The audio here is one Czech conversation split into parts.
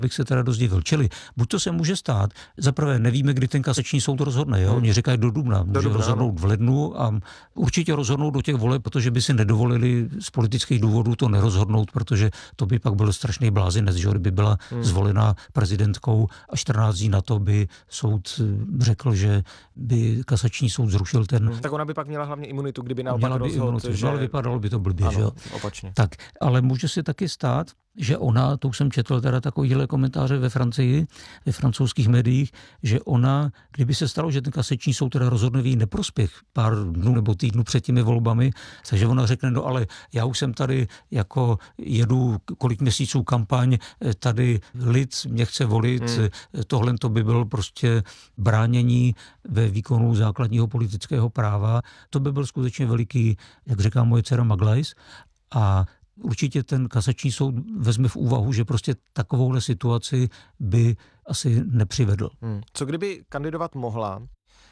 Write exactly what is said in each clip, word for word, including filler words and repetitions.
bych se teda dozdivil. Čili buď to se může stát, zaprvé nevíme, kdy ten kasační soud rozhodne, jo? Oni říkají do dubna, může do dubna, rozhodnout v lednu a určitě rozhodnou do těch voleb, protože by si nedovolili z politických důvodů to nerozhodnout, protože to by pak byl strašný blázinec, že kdyby byla hmm. zvolená prezidentkou a čtrnáct dní na to by soud řekl, že by kasační soud zrušil ten... Hmm. Tak ona by pak měla hlavně imunitu, kdyby naopak rozhodl, že... Ale vypadalo by to blbě, ano, že jo? Opačně. Tak, ale může si taky stát, že ona, to už jsem četl teda takovýhle komentáře ve Francii, ve francouzských médiích, že ona, kdyby se stalo, že ten kasační soud teda rozhodne v její neprospěch pár dnů nebo týdnů před těmi volbami, takže ona řekne, no ale já už jsem tady jako jedu kolik měsíců kampaň, tady lid mě chce volit, hmm. tohle to by bylo prostě bránění ve výkonu základního politického práva. To by byl skutečně veliký, jak říká moje dcera Maglajs, a určitě ten kasační soud vezme v úvahu, že prostě takovouhle situaci by asi nepřivedl. Hmm. Co kdyby kandidovat mohla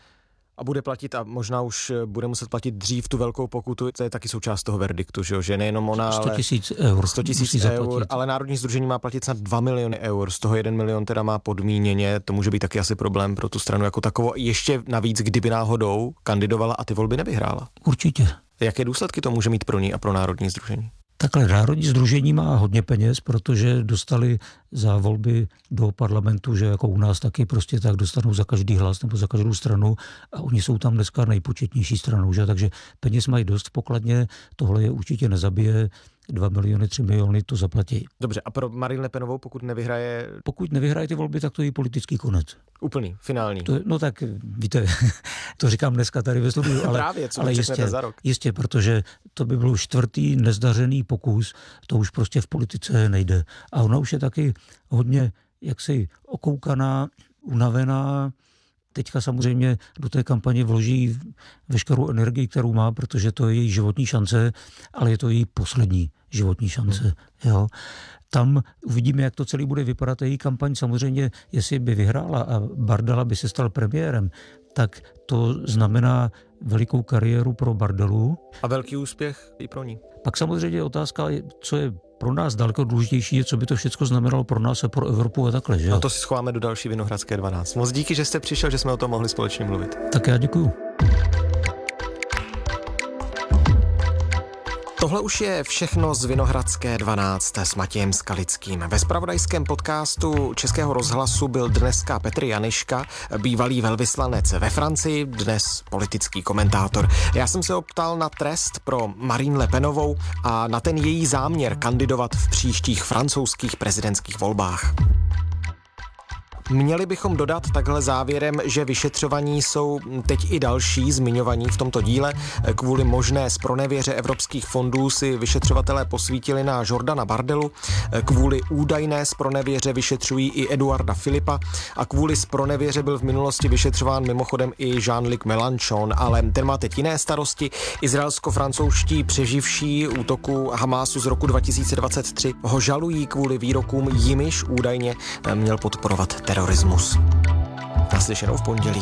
a bude platit a možná už bude muset platit dřív tu velkou pokutu, to je taky součást toho verdiktu, že, že nejenom ona, sto tisíc eur. sto tisíc eur, ale Národní sdružení má platit snad dva miliony eur, z toho jeden milion teda má podmíněně, to může být taky asi problém pro tu stranu jako takovou. Ještě navíc, kdyby náhodou kandidovala a ty volby nevyhrála. Určitě. Jaké důsledky to může mít pro ní a pro Národní sdružení? Takhle Národní sdružení má hodně peněz, protože dostali za volby do parlamentu, že jako u nás taky prostě tak dostanou za každý hlas nebo za každou stranu a oni jsou tam dneska nejpočetnější stranou, že? Takže peněz mají dost v pokladně, tohle je určitě nezabije, dva miliony, tři miliony to zaplatí. Dobře, a pro Marine Le Penovou, pokud nevyhraje... Pokud nevyhraje ty volby, tak to je politický konec. Úplný, finální. To je, no tak, víte, to říkám dneska tady ve studiu, ale, Právě, co ale jistě, za rok. jistě, protože to by byl čtvrtý nezdařený pokus, to už prostě v politice nejde. A ona už je taky hodně jaksi okoukaná, unavená. Teďka samozřejmě do té kampaně vloží veškerou energii, kterou má, protože to je její životní šance, ale je to její poslední životní šance. Hmm. Jo. Tam uvidíme, jak to celý bude vypadat. Její kampaň samozřejmě, jestli by vyhrála a Bardella by se stal premiérem, tak to znamená velikou kariéru pro Bardelu. A velký úspěch i pro ní. Pak samozřejmě je otázka, co je pro nás daleko důležitější, je, co by to všechno znamenalo pro nás a pro Evropu a takhle. Že? A to si schováme do další Vinohradské dvanáct. Moc díky, že jste přišel, že jsme o tom mohli společně mluvit. Tak já děkuju. Tohle už je všechno z Vinohradské dvanáct s Matějem Skalickým. Ve zpravodajském podcastu Českého rozhlasu byl dneska Petr Janiška, bývalý velvyslanec ve Francii, dnes politický komentátor. Já jsem se optal na trest pro Marine Le Penovou a na ten její záměr kandidovat v příštích francouzských prezidentských volbách. Měli bychom dodat takhle závěrem, že vyšetřovaní jsou teď i další zmiňovaní v tomto díle. Kvůli možné zpronevěře evropských fondů si vyšetřovatelé posvítili na Jordana Bardelu, kvůli údajné zpronevěře vyšetřují i Eduarda Philippa a kvůli zpronevěře byl v minulosti vyšetřován mimochodem i Jean-Luc Mélenchon, ale ten má teď jiné starosti. Izraelsko-francouzští přeživší útoku Hamásu z roku dva tisíce dvacet tři ho žalují kvůli výrokům, jimiž údajně měl podporovat terorismus. Terorismus. Naslyšenou v pondělí.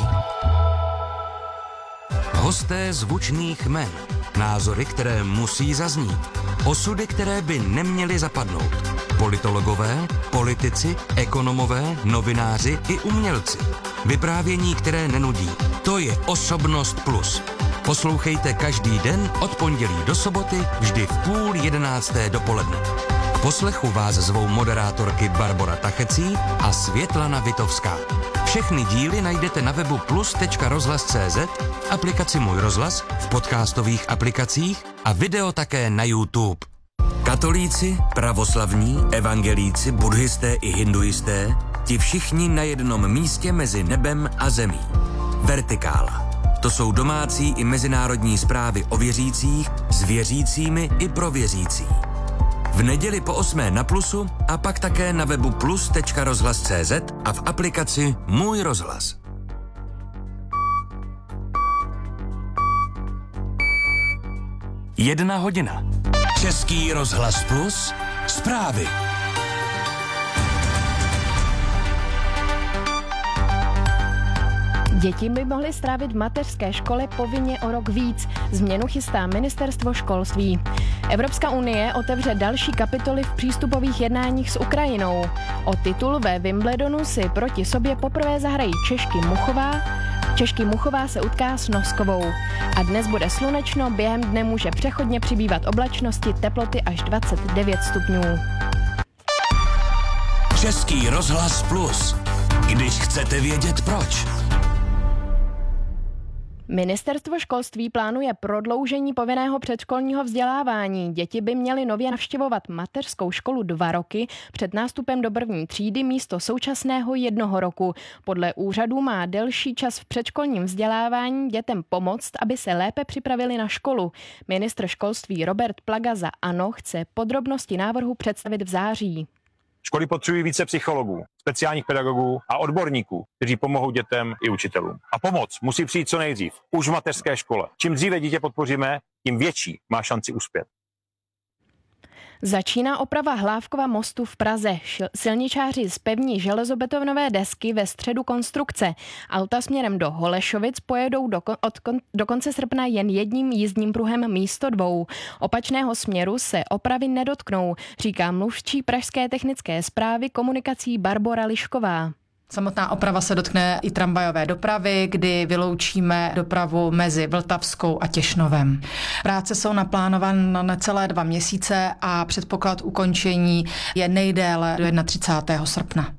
Hosté zvučných jmen. Názory, které musí zaznít. Osudy, které by neměly zapadnout. Politologové, politici, ekonomové, novináři i umělci. Vyprávění, které nenudí. To je Osobnost plus. Poslouchejte každý den od pondělí do soboty vždy v půl jedenácté dopoledne. K poslechu vás zvou moderátorky Barbora Tachecí a Světlana Vitovská. Všechny díly najdete na webu plus tečka rozhlas tečka cé zet, v aplikaci Můj rozhlas, v podcastových aplikacích a video také na YouTube. Katolíci, pravoslavní, evangelíci, buddhisté i hinduisté, ti všichni na jednom místě mezi nebem a zemí. Vertikála. To jsou domácí i mezinárodní zprávy o věřících, s věřícími i pro věřící. V neděli po osmé na Plusu a pak také na webu plus tečka rozhlas tečka cé zet a v aplikaci Můj rozhlas. Jedna hodina. Český rozhlas plus. Zprávy. Děti by mohly strávit v mateřské škole povinně o rok víc. Změnu chystá ministerstvo školství. Evropská unie otevře další kapitoly v přístupových jednáních s Ukrajinou. O titul ve Wimbledonu si proti sobě poprvé zahrají Češky Muchová. Češky Muchová se utká s Noskovou. A dnes bude slunečno, během dne může přechodně přibývat oblačnosti, teploty až dvacet devět stupňů. Český rozhlas Plus. Když chcete vědět proč. Ministerstvo školství plánuje prodloužení povinného předškolního vzdělávání. Děti by měly nově navštěvovat mateřskou školu dva roky před nástupem do první třídy místo současného jednoho roku. Podle úřadu má delší čas v předškolním vzdělávání dětem pomoct, aby se lépe připravili na školu. Ministr školství Robert Plaga za ANO chce podrobnosti návrhu představit v září. Školy potřebují více psychologů, speciálních pedagogů a odborníků, kteří pomohou dětem i učitelům. A pomoc musí přijít co nejdřív, už v mateřské škole. Čím dříve dítě podpoříme, tím větší má šanci uspět. Začíná oprava Hlávkova mostu v Praze. Silničáři zpevní železobetonové desky ve středu konstrukce. Auta směrem do Holešovic pojedou do, od, do konce srpna jen jedním jízdním pruhem místo dvou. Opačného směru se opravy nedotknou, říká mluvčí pražské technické správy komunikací Barbora Lišková. Samotná oprava se dotkne i tramvajové dopravy, kdy vyloučíme dopravu mezi Vltavskou a Těšnovem. Práce jsou naplánovány na necelé dva měsíce a předpoklad ukončení je nejdéle do třicátého prvního srpna.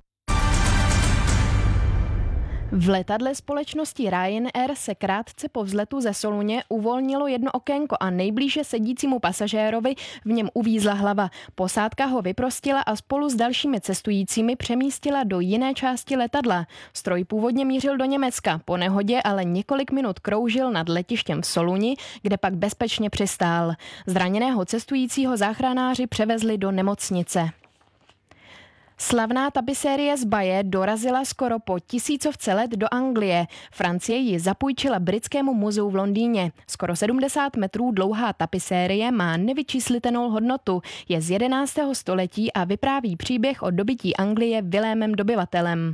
V letadle společnosti Ryanair se krátce po vzletu ze Soluně uvolnilo jedno okénko a nejblíže sedícímu pasažérovi v něm uvízla hlava. Posádka ho vyprostila a spolu s dalšími cestujícími přemístila do jiné části letadla. Stroj původně mířil do Německa, po nehodě ale několik minut kroužil nad letištěm v Soluni, kde pak bezpečně přistál. Zraněného cestujícího záchranáři převezli do nemocnice. Slavná tapisérie z Baje dorazila skoro po tisícovce let do Anglie. Francie ji zapůjčila Britskému muzeu v Londýně. Skoro sedmdesát metrů dlouhá tapisérie má nevyčíslitelnou hodnotu. Je z jedenáctého století a vypráví příběh o dobytí Anglie Vilémem Dobyvatelem.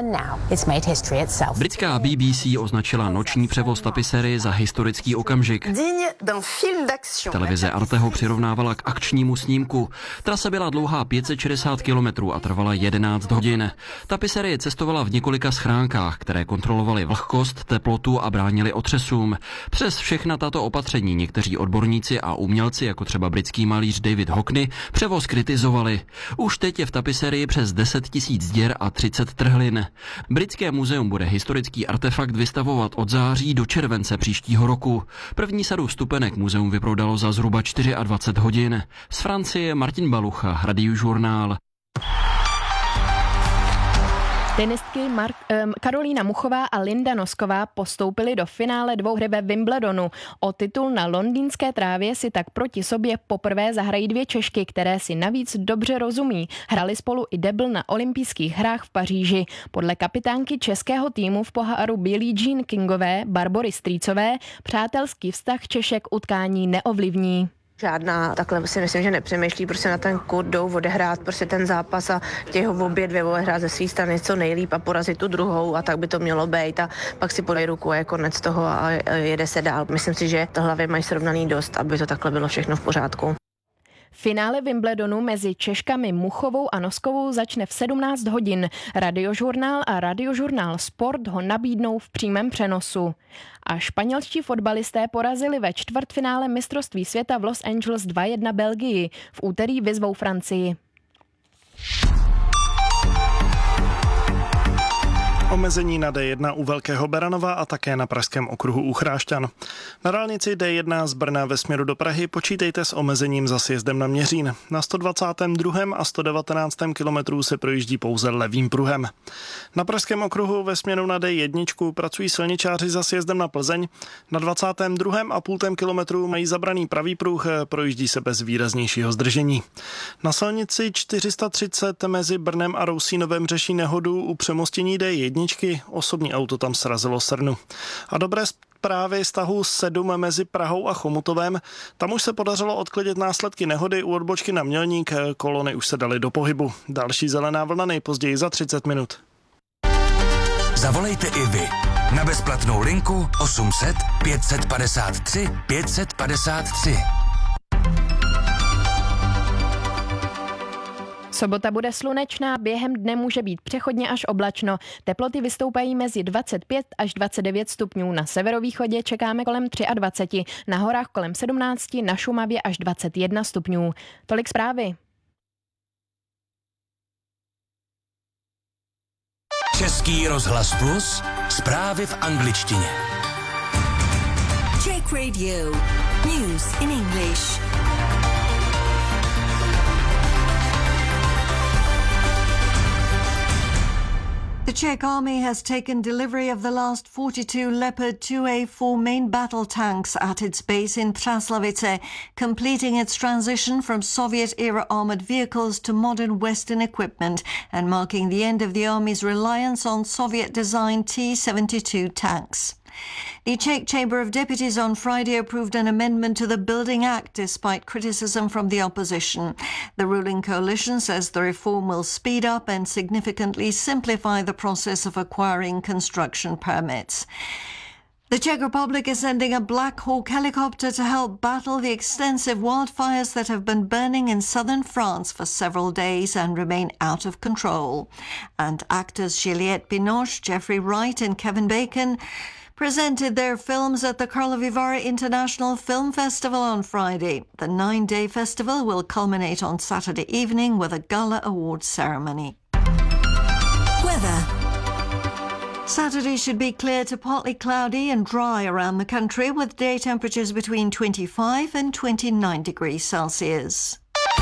Britská B B C označila noční převoz tapisérie za historický okamžik. Televize Arte ho přirovnávala k akčnímu snímku. Trasa byla dlouhá pět set šedesát kilometrů a trvala jedenáct hodin. Tapisérie cestovala v několika schránkách, které kontrolovaly vlhkost, teplotu a bránily otřesům. Přes všechna tato opatření někteří odborníci a umělci, jako třeba britský malíř David Hockney, převoz kritizovali. Už teď je v tapisérii přes deset tisíc děr a třicet trhlin. Britské muzeum bude historický artefakt vystavovat od září do července příštího roku. První sadu vstupenek muzeum vyprodalo za zhruba dvacet čtyři hodin. Z Francie Martin Balucha, Radiožurnál. Tenistky Mark, um, Karolína Muchová a Linda Nosková postoupily do finále dvouhry ve Wimbledonu. O titul na londýnské trávě si tak proti sobě poprvé zahrají dvě Češky, které si navíc dobře rozumí. Hrali spolu i debl na olympijských hrách v Paříži. Podle kapitánky českého týmu v poháru Billie Jean Kingové Barbory Strýcové přátelský vztah Češek utkání neovlivní. Žádná, takhle si myslím, že nepřemýšlí, prostě na ten kurt jdou odehrát prostě ten zápas a chtějí ho obě dvě odehrát ze svý strany co nejlíp a porazit tu druhou a tak by to mělo být a pak si podají ruku a je konec toho a jede se dál. Myslím si, že to hlavy mají srovnaný dost, aby to takhle bylo všechno v pořádku. Finále Wimbledonu mezi Češkami Muchovou a Noskovou začne v sedmnáct hodin. Radiožurnál a Radiožurnál Sport ho nabídnou v přímém přenosu. A španělští fotbalisté porazili ve čtvrtfinále mistrovství světa v Los Angeles dva jedna Belgii. V úterý vyzvou Francii. Omezení na D jedna u Velkého Beranova a také na pražském okruhu u Chrášťan. Na dálnici D jedna z Brna ve směru do Prahy počítejte s omezením za sjezdem na Měřín. Na sto dvacátém druhém a sto devatenáctém kilometru se projíždí pouze levým pruhem. Na pražském okruhu ve směru na D jedna pracují silničáři za sjezdem na Plzeň. Na dvacátém druhém a půltém kilometru mají zabraný pravý pruh, projíždí se bez výraznějšího zdržení. Na silnici čtyři sta třicet mezi Brnem a Rousínovem řeší nehodu u přemostění D jedna. Osobní auto tam srazilo srnu. A dobré zprávy z tahu sedm mezi Prahou a Chomutovem. Tam už se podařilo odklidit následky nehody u odbočky na Mělník. Kolony už se daly do pohybu. Další zelená vlna nejpozději za třicet minut. Zavolejte i vy. Na bezplatnou linku osm set pět padesát tři pět padesát tři. Sobota bude slunečná, během dne může být přechodně až oblačno. Teploty vystoupají mezi dvacet pět až dvacet devět stupňů. Na severovýchodě čekáme kolem dvacet tři, na horách kolem sedmnáct, na Šumavě až dvacet jedna stupňů. Tolik zprávy. Český rozhlas Plus, zprávy v angličtině. Czech Radio, news in English. The Czech army has taken delivery of the last forty-two Leopard two A four main battle tanks at its base in Třaslavice, completing its transition from Soviet-era armoured vehicles to modern Western equipment and marking the end of the army's reliance on Soviet-designed T seventy-two tanks. The Czech Chamber of Deputies on Friday approved an amendment to the Building Act despite criticism from the opposition. The ruling coalition says the reform will speed up and significantly simplify the process of acquiring construction permits. The Czech Republic is sending a Black Hawk helicopter to help battle the extensive wildfires that have been burning in southern France for several days and remain out of control. And actors Juliette Binoche, Jeffrey Wright and Kevin Bacon presented their films at the Karlovy Vary International Film Festival on Friday. The nine-day festival will culminate on Saturday evening with a gala awards ceremony. Weather. Saturday should be clear to partly cloudy and dry around the country with day temperatures between twenty-five and twenty-nine degrees Celsius.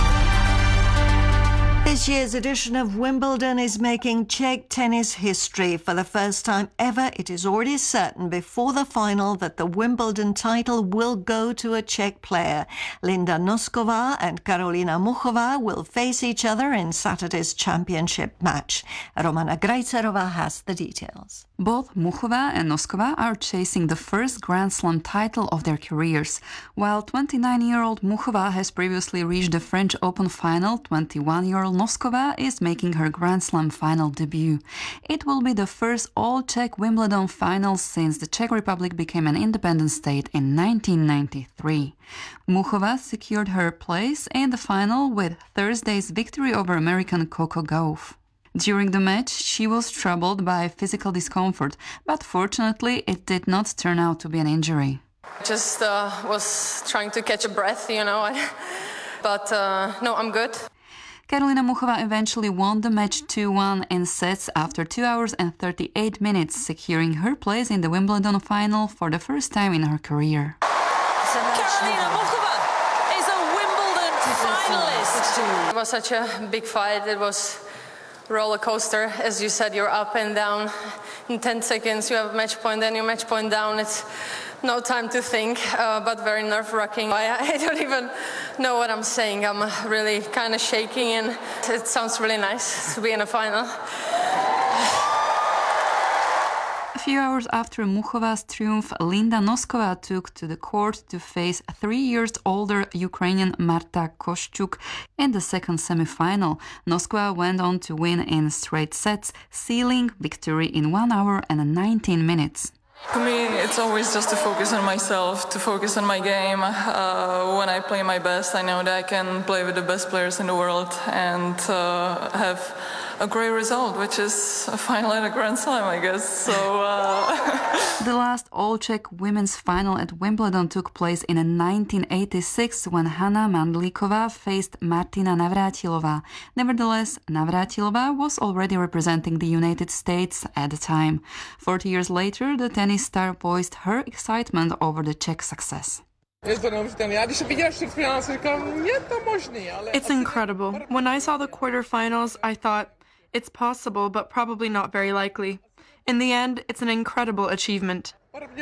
This year's edition of Wimbledon is making Czech tennis history. For the first time ever, it is already certain before the final that the Wimbledon title will go to a Czech player. Linda Nosková and Karolina Muchová will face each other in Saturday's championship match. Romana Grajcerová has the details. Both Muchová and Nosková are chasing the first Grand Slam title of their careers. While twenty-nine-year-old Muchová has previously reached the French Open final, twenty-one-year-old Nosková is making her Grand Slam final debut. It will be the first all-Czech Wimbledon final since the Czech Republic became an independent state in nineteen ninety-three. Muchová secured her place in the final with Thursday's victory over American Coco Gauff. During the match, she was troubled by physical discomfort, but fortunately it did not turn out to be an injury. Just uh, was trying to catch a breath, you know, but uh, no, I'm good. Karolina Muchová eventually won the match two one in sets after two hours and thirty-eight minutes, securing her place in the Wimbledon final for the first time in her career. Karolina Muchová is a Wimbledon finalist. It was such a big fight. It was roller coaster. As you said, you're up and down. In ten seconds you have a match point, then your match point down. It's no time to think, uh, but very nerve-wracking. I, I don't even know what I'm saying. I'm really kind of shaking and it sounds really nice to be in a final. A few hours after Muchová's triumph, Linda Nosková took to the court to face three years older Ukrainian Marta Kostyuk in the second semi-final. Nosková went on to win in straight sets, sealing victory in one hour and nineteen minutes. For me, it's always just to focus on myself, to focus on my game. Uh, when I play my best, I know that I can play with the best players in the world and uh, have a great result, which is a final at a Grand Slam, I guess. So uh... The last all-Czech women's final at Wimbledon took place in nineteen eighty-six when Hana Mandlíková faced Martina Navrátilová. Nevertheless, Navrátilová was already representing the United States at the time. Forty years later, the tennis star voiced her excitement over the Czech success. It's incredible. When I saw the quarterfinals, I thought, it's possible, but probably not very likely. In the end, it's an incredible achievement.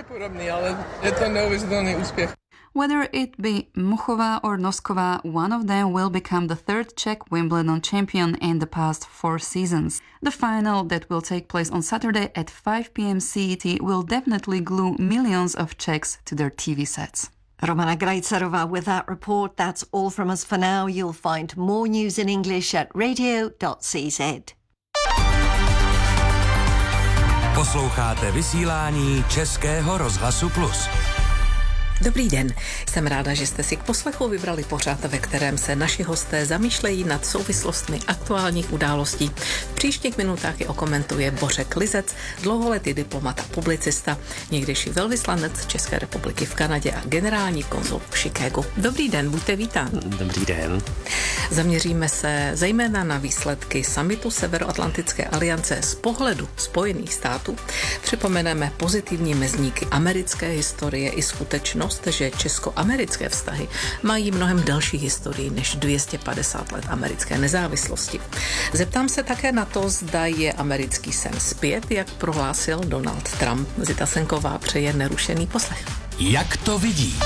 Whether it be Muchová or Nosková, one of them will become the third Czech Wimbledon champion in the past four seasons. The final that will take place on Saturday at five p.m. C E T will definitely glue millions of Czechs to their T V sets. Romana Grajcerová with that report. That's all from us for now. You'll find more news in English at radio dot c z. Posloucháte vysílání Českého rozhlasu Plus. Dobrý den, jsem ráda, že jste si k poslechu vybrali pořad, ve kterém se naši hosté zamýšlejí nad souvislostmi aktuálních událostí. V příštích minutách je okomentuje Bořek Lizec, dlouholetý diplomat a publicista, někdejší velvyslanec České republiky v Kanadě a generální konzul v Chicagu. Dobrý den, buďte vítán. Dobrý den. Zaměříme se zejména na výsledky summitu Severoatlantické aliance z pohledu Spojených států. Připomeneme pozitivní mezníky americké historie i skutečnost, že česko-americké vztahy mají mnohem delší historii než dvě stě padesát let americké nezávislosti. Zeptám se také na to, zda je americký sen zpět, jak prohlásil Donald Trump. Zita Senková přeje nerušený poslech. Jak to vidí?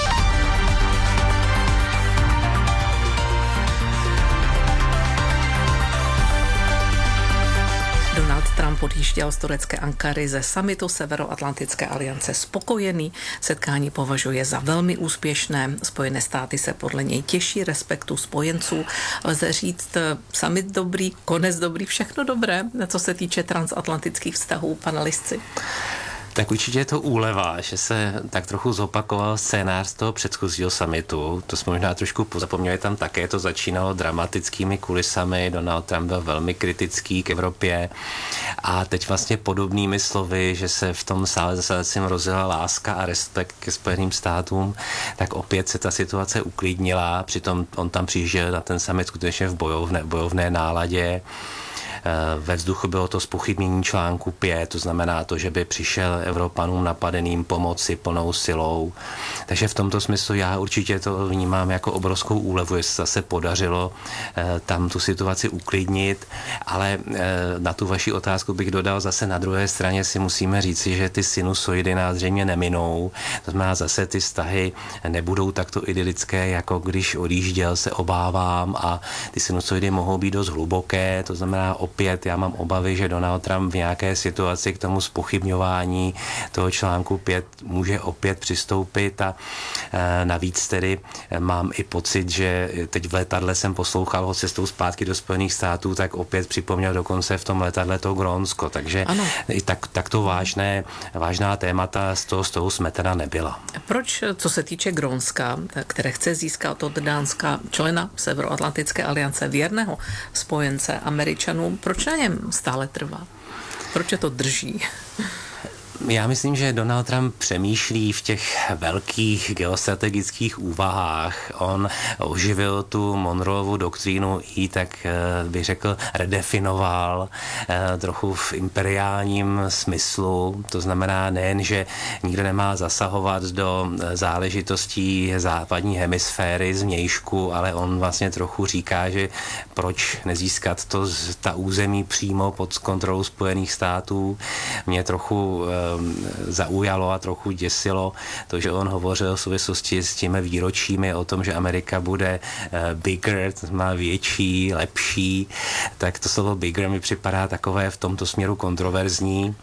Donald Trump odjížděl z turecké Ankary ze summitu Severoatlantické aliance spokojený. Setkání považuje za velmi úspěšné. Spojené státy se podle něj těší respektu spojenců. Lze říct summit dobrý, konec dobrý, všechno dobré, co se týče transatlantických vztahů, panelistci. Tak určitě je to úleva, že se tak trochu zopakoval scénář z toho předchozího summitu. To jsme možná trošku pozapomněli, tam také to začínalo dramatickými kulisami. Donald Trump byl velmi kritický k Evropě a teď vlastně podobnými slovy, že se v tom sále zase rozjela láska a respekt ke Spojeným státům, tak opět se ta situace uklidnila. Přitom on tam přijížděl na ten summit skutečně v bojovné, bojovné náladě. Ve vzduchu bylo to zpochybnění článku pět, to znamená to, že by přišel Evropanům napadeným pomoci plnou silou. Takže v tomto smyslu já určitě to vnímám jako obrovskou úlevu, že se zase podařilo tam tu situaci uklidnit, ale na tu vaši otázku bych dodal zase na druhé straně si musíme říci, že ty sinusoidy nás zřejmě neminou. To znamená zase ty vztahy nebudou takto idylické, jako když odjížděl, se obávám, a ty sinusoidy mohou být dost hluboké, to znamená opět já mám obavy, že Donald Trump v nějaké situaci k tomu zpochybňování toho článku pět může opět přistoupit a e, navíc tedy mám i pocit, že teď v letadle jsem poslouchal ho cestou zpátky do Spojených států, tak opět připomněl dokonce v tom letadle to Grónsko, takže i tak, tak to vážné, vážná témata z toho, z toho smetena nebyla. Proč, co se týče Grónska, které chce získat od Dánska člena Severoatlantické aliance věrného spojence Američanům, proč na něm stále trvá? Proč je to drží? Já myslím, že Donald Trump přemýšlí v těch velkých geostrategických úvahách. On oživil tu Monroeovu doktrínu i, tak bych řekl, redefinoval trochu v imperiálním smyslu. To znamená nejen, že nikdo nemá zasahovat do záležitostí západní hemisféry zvnějšku, ale on vlastně trochu říká, že proč nezískat to, ta území přímo pod kontrolou Spojených států. Mě trochu zaujalo a trochu děsilo to, že on hovořil v souvislosti s těmi výročími o tom, že Amerika bude bigger, to znamená větší, lepší, tak to slovo bigger mi připadá takové v tomto směru kontroverzní.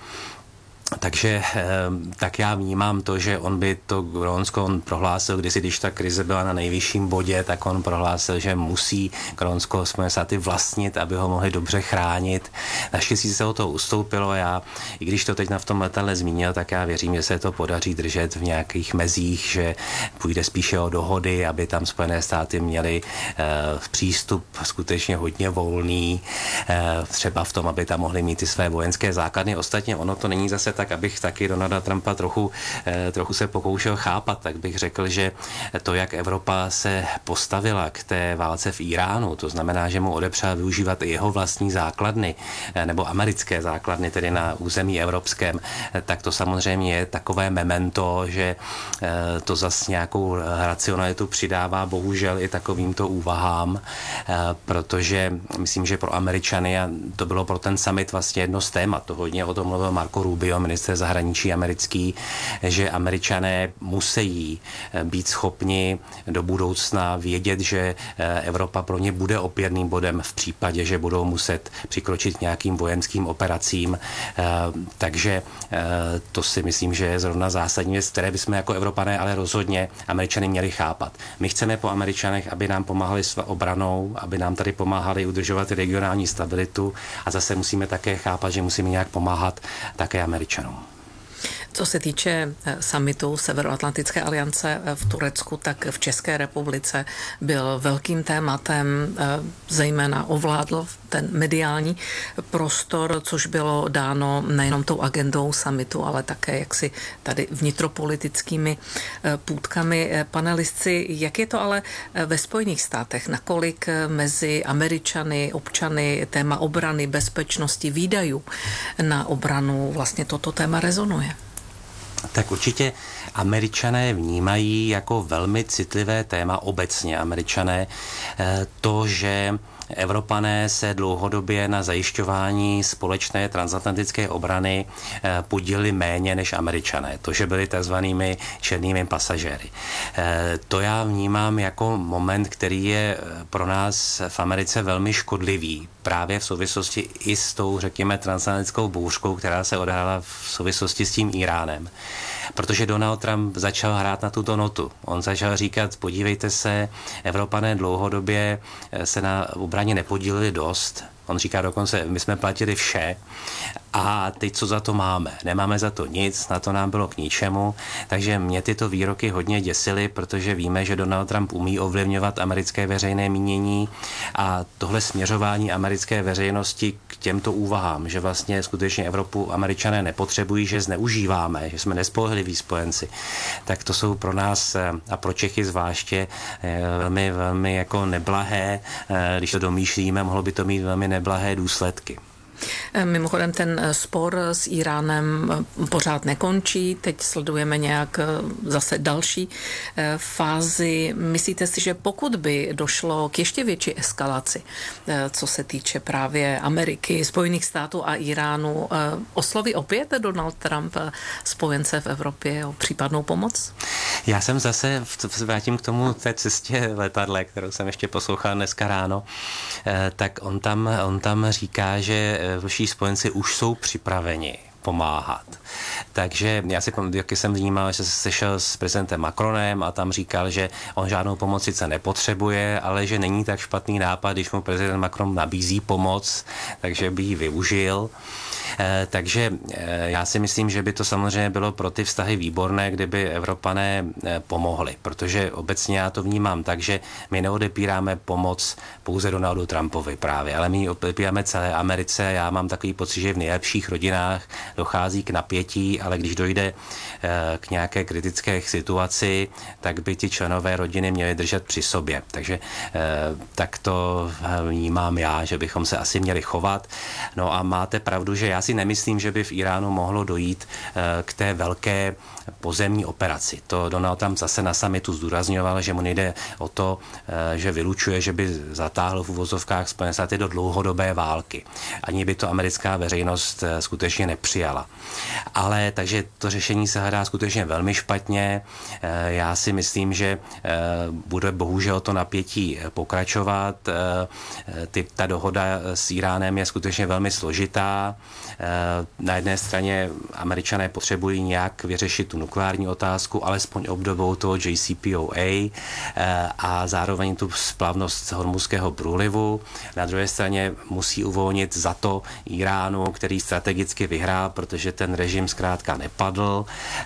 Takže tak já vnímám to, že on by to Grónsko, on prohlásil, kdysi, když ta krize byla na nejvyšším bodě, tak on prohlásil, že musí Grónsko Spojené státy vlastnit, aby ho mohli dobře chránit. Naštěstí se o to ustoupilo a já, i když to teď na v tom letadle zmínil, tak já věřím, že se to podaří držet v nějakých mezích, že půjde spíše o dohody, aby tam Spojené státy měly uh, přístup skutečně hodně volný, uh, třeba v tom, aby tam mohli mít ty své vojenské základny. Ostatně ono to není zase tak, abych taky Donalda Trumpa trochu, eh, trochu se pokoušel chápat, tak bych řekl, že to, jak Evropa se postavila k té válce v Iránu, to znamená, že mu odepřela využívat i jeho vlastní základny, eh, nebo americké základny, tedy na území evropském, eh, tak to samozřejmě je takové memento, že eh, to zas nějakou racionalitu přidává bohužel i takovýmto úvahám, eh, protože myslím, že pro Američany, a to bylo pro ten summit vlastně jedno z témat, to hodně o tom mluvil Marco Rubio, ministr zahraničí americký, že Američané musí být schopni do budoucna vědět, že Evropa pro ně bude opěrným bodem v případě, že budou muset přikročit k nějakým vojenským operacím. Takže to si myslím, že je zrovna zásadní věc, které bychom jako Evropané ale rozhodně Američany měli chápat. My chceme po Američanech, aby nám pomáhali s obranou, aby nám tady pomáhali udržovat regionální stabilitu, a zase musíme také chápat, že musíme nějak pomáhat také Američanům. Američanům. Co se týče summitu Severoatlantické aliance v Turecku, tak v České republice byl velkým tématem, zejména ovládl ten mediální prostor, což bylo dáno nejenom tou agendou summitu, ale také jaksi tady vnitropolitickými půtkami. Panelistci, jak je to ale ve Spojených státech? Nakolik mezi Američany, občany téma obrany, bezpečnosti, výdajů na obranu vlastně toto téma rezonuje? Tak určitě Američané vnímají jako velmi citlivé téma obecně. Američané to, že Evropané se dlouhodobě na zajišťování společné transatlantické obrany podíleli méně než Američané. To, že byli takzvanými černými pasažéry. To já vnímám jako moment, který je pro nás v Americe velmi škodlivý. Právě v souvislosti i s tou, řekněme, transatlantickou bouřkou, která se odehrála v souvislosti s tím Iránem. Protože Donald Trump začal hrát na tuto notu. On začal říkat, podívejte se, Evropané dlouhodobě se na obraně nepodíleli dost. On říká dokonce, my jsme platili vše a teď co za to máme? Nemáme za to nic, na to nám bylo k ničemu, takže mě tyto výroky hodně děsily, protože víme, že Donald Trump umí ovlivňovat americké veřejné mínění a tohle směřování americké veřejnosti k těmto úvahám, že vlastně skutečně Evropu Američané nepotřebují, že zneužíváme, že jsme nespolehliví spojenci, tak to jsou pro nás a pro Čechy zvláště velmi, velmi jako neblahé, když to domýšlíme, mohlo by to mít velmi neblahé důsledky. Mimochodem ten spor s Iránem pořád nekončí, teď sledujeme nějak zase další fázi. Myslíte si, že pokud by došlo k ještě větší eskalaci, co se týče právě Ameriky, Spojených států a Iránu, osloví opět Donald Trump spojence v Evropě o případnou pomoc? Já jsem zase, vrátím k tomu té cestě letadle, kterou jsem ještě poslouchal dneska ráno, tak on tam, on tam říká, že vaši spojenci už jsou připraveni pomáhat. Takže já si jaký jsem vnímal, že se sešel s prezidentem Macronem a tam říkal, že on žádnou pomoc sice nepotřebuje, ale že není tak špatný nápad, když mu prezident Macron nabízí pomoc, takže by ji využil. Takže já si myslím, že by to samozřejmě bylo pro ty vztahy výborné, kdyby Evropané pomohli, protože obecně já to vnímám tak, že my neodepíráme pomoc pouze Donaldu Trumpovi právě, ale my odepíráme celé Americe. Já mám takový pocit, že v nejlepších rodinách dochází k napětí, ale když dojde k nějaké kritické situaci, tak by ti členové rodiny měli držet při sobě. Takže tak to vnímám já, že bychom se asi měli chovat. No a máte pravdu, že já si nemyslím, že by v Iránu mohlo dojít k té velké pozemní operaci. To Donald Trump zase na summitu zdůrazňoval, že mu nejde o to, že vylučuje, že by zatáhl v uvozovkách Spojené státy do dlouhodobé války. Ani by to americká veřejnost skutečně nepřijala. Ale takže to řešení se hledá skutečně velmi špatně. Já si myslím, že bude bohužel to napětí pokračovat. Ty, ta dohoda s Iránem je skutečně velmi složitá. Na jedné straně Američané potřebují nějak vyřešit tu nukleární otázku, alespoň obdobou toho J C P O A a zároveň tu splavnost Hormuzského průlivu. Na druhé straně musí uvolnit za to Iránu, který strategicky vyhrál, protože ten režim zkrátka nepadl,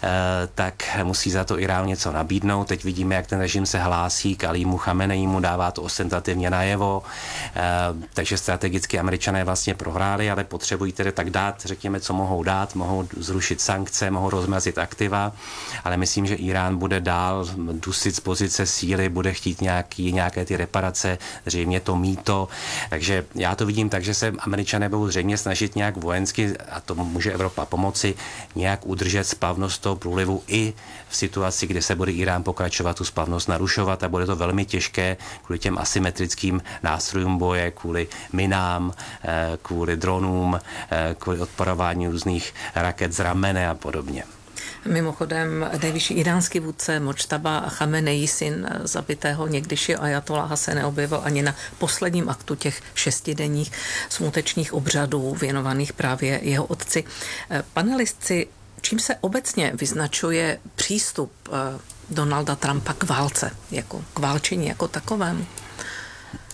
tak musí za to Iránu něco nabídnout. Teď vidíme, jak ten režim se hlásí k Alímu Chamenejímu, dává to ostentativně najevo, takže strategicky Američané vlastně prohráli, ale potřebují tedy tak dát, řekněme, co mohou dát, mohou zrušit sankce, mohou rozmrazit aktiva, ale myslím, že Irán bude dál dusit z pozice síly, bude chtít nějaký, nějaké ty reparace, zřejmě to mýto, takže já to vidím tak, že se Američané budou zřejmě snažit nějak vojensky, a to může Evropa pomoci, nějak udržet splavnost toho průlivu i v situaci, kde se bude Irán pokračovat tu splavnost narušovat a bude to velmi těžké kvůli těm asymetrickým nástrojům boje, kvůli minám, kvůli dronům, kvůli odporování různých raket z ramene a podobně. Mimochodem, nejvyšší iránský vůdce Mojtaba Chameneí, syn zabitého někdyši ajatoláha, se neobjevil ani na posledním aktu těch šestidenních smutečných obřadů věnovaných právě jeho otci. Panelistci, čím se obecně vyznačuje přístup Donalda Trumpa k válce, jako k válčení jako takovému?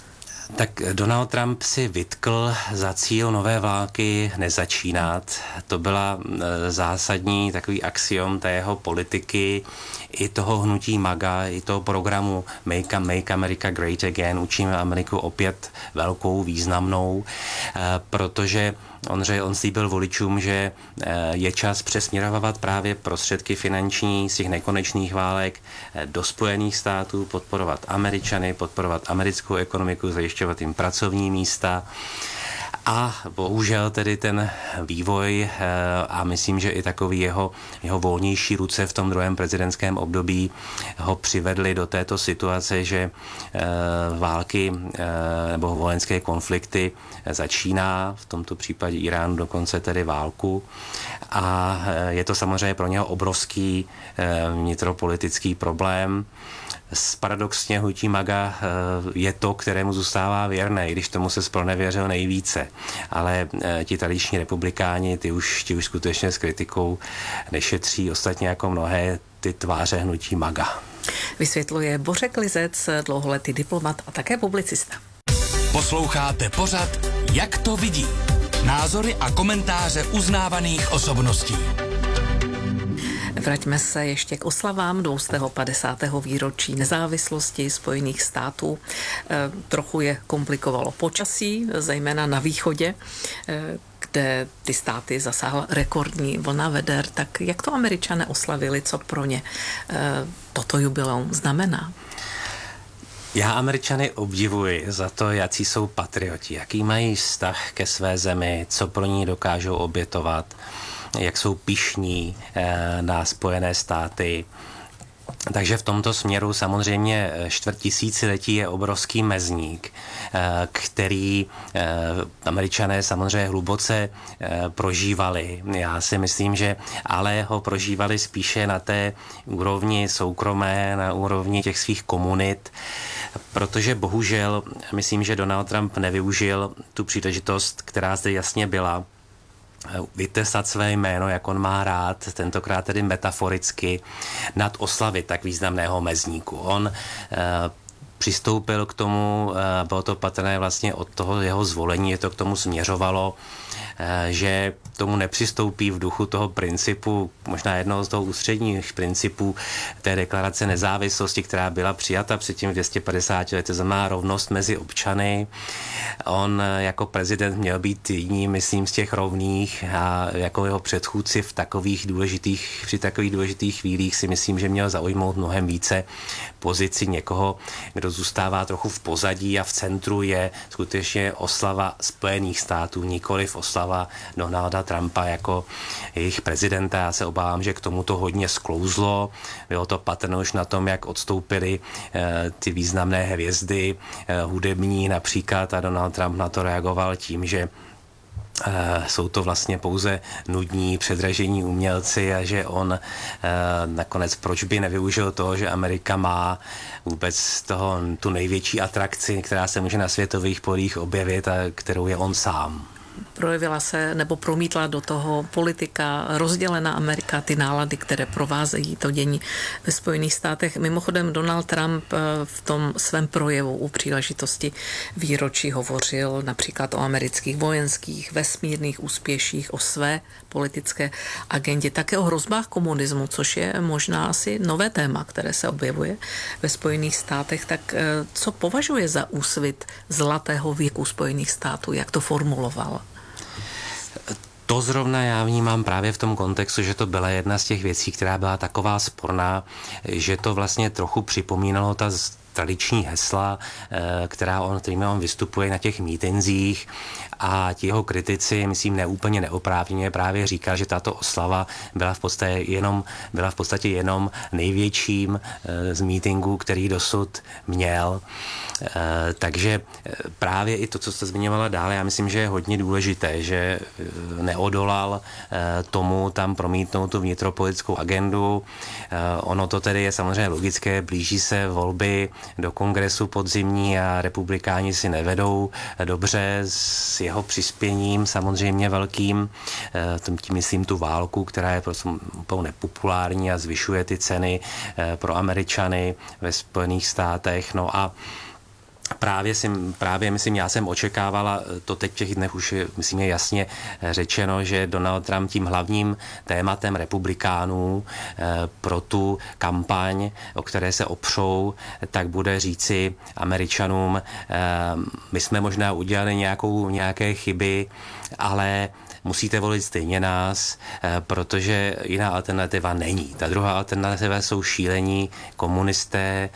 Tak Donald Trump si vytkl za cíl nové války nezačínat. To byla zásadní takový axiom té jeho politiky, i toho hnutí MAGA, i toho programu Make, Make America Great Again. Učíme Ameriku opět velkou, významnou, protože on, že on slíbil voličům, že je čas přesměrovat právě prostředky finanční z těch nekonečných válek do Spojených států, podporovat Američany, podporovat americkou ekonomiku, zajišťovat jim pracovní místa. A bohužel tedy ten vývoj a myslím, že i takový jeho, jeho volnější ruce v tom druhém prezidentském období ho přivedli do této situace, že války nebo vojenské konflikty začíná, v tomto případě Irán dokonce tedy válku. A je to samozřejmě pro něho obrovský vnitropolitický problém. Paradoxně hnutí MAGA je to, kterému zůstává věrné, i když tomu se zpronevěřil nejvíce. Ale ti tradiční republikáni, ty už, ti už skutečně s kritikou nešetří, ostatně jako mnohé ty tváře hnutí MAGA. Vysvětluje Bořek Lizec, dlouholetý diplomat a také publicista. Posloucháte pořad Jak to vidí? Názory a komentáře uznávaných osobností. Vraťme se ještě k oslavám dvouset padesátého výročí nezávislosti Spojených států. E, trochu je komplikovalo počasí, zejména na východě, e, kde ty státy zasáhla rekordní vlna veder. Tak jak to Američané oslavili, co pro ně e, toto jubileum znamená? Já Američany obdivuji za to, jaký jsou patrioti, jaký mají vztah ke své zemi, co pro ní dokážou obětovat, jak jsou pyšní na Spojené státy. Takže v tomto směru samozřejmě čtvrttisíciletí je obrovský mezník, který Američané samozřejmě hluboce prožívali. Já si myslím, že ale ho prožívali spíše na té úrovni soukromé, na úrovni těch svých komunit, protože bohužel myslím, že Donald Trump nevyužil tu příležitost, která zde jasně byla, vytesat své jméno, jak on má rád, tentokrát tedy metaforicky, nad oslavy tak významného mezníku. On eh, přistoupil k tomu, eh, bylo to patrné vlastně od toho jeho zvolení, je to k tomu směřovalo, eh, že tomu nepřistoupí v duchu toho principu, možná jednoho z toho ústředních principů té deklarace nezávislosti, která byla přijata před tím dvě stě padesáti lety, znamená rovnost mezi občany. On jako prezident měl být jedním, myslím, z těch rovných a jako jeho předchůdci v takových důležitých, při takových důležitých chvílích si myslím, že měl zaujmout mnohem více pozici někoho, kdo zůstává trochu v pozadí a v centru je skutečně oslava Spojených států, nikoliv oslava Donalda Trumpa jako jejich prezidenta. Já se obávám, že k tomu to hodně sklouzlo. Bylo to patrné už na tom, jak odstoupily eh, ty významné hvězdy eh, hudební například a Donald Trump na to reagoval tím, že Uh, jsou to vlastně pouze nudní, předražení umělci a že on uh, nakonec proč by nevyužil toho, že Amerika má vůbec toho, tu největší atrakci, která se může na světových polích objevit a kterou je on sám. Projevila se nebo promítla do toho politika, rozdělená Amerika, ty nálady, které provázejí to dění ve Spojených státech. Mimochodem Donald Trump v tom svém projevu u příležitosti výročí hovořil například o amerických vojenských, vesmírných úspěších, o své politické agendě, také o hrozbách komunismu, což je možná asi nové téma, které se objevuje ve Spojených státech. Tak co považuje za úsvit zlatého věku Spojených států, jak to formuloval? To zrovna já vnímám právě v tom kontextu, že to byla jedna z těch věcí, která byla taková sporná, že to vlastně trochu připomínalo ta tradiční hesla, která on, kterými on vystupuje na těch mítinzích a ti jeho kritici, myslím, neúplně neoprávněně právě říkal, že tato oslava byla v podstatě jenom, byla v podstatě jenom největším z mítinků, který dosud měl. Takže právě i to, co jste zmiňovala dále, já myslím, že je hodně důležité, že neodolal tomu tam promítnout tu vnitropolitickou agendu. Ono to tedy je samozřejmě logické, blíží se volby do kongresu podzimní a republikáni si nevedou dobře s jeho přispěním samozřejmě velkým, tím myslím tu válku, která je prostě úplně nepopulární a zvyšuje ty ceny pro Američany ve Spojených státech. No a Právě, si, právě myslím, já jsem očekávala, to teď v těch dnech už je, myslím, je jasně řečeno, že Donald Trump tím hlavním tématem republikánů pro tu kampaň, o které se opřou, tak bude říci Američanům, my jsme možná udělali nějakou, nějaké chyby, ale musíte volit stejně nás, protože jiná alternativa není. Ta druhá alternativa jsou šílení komunisté,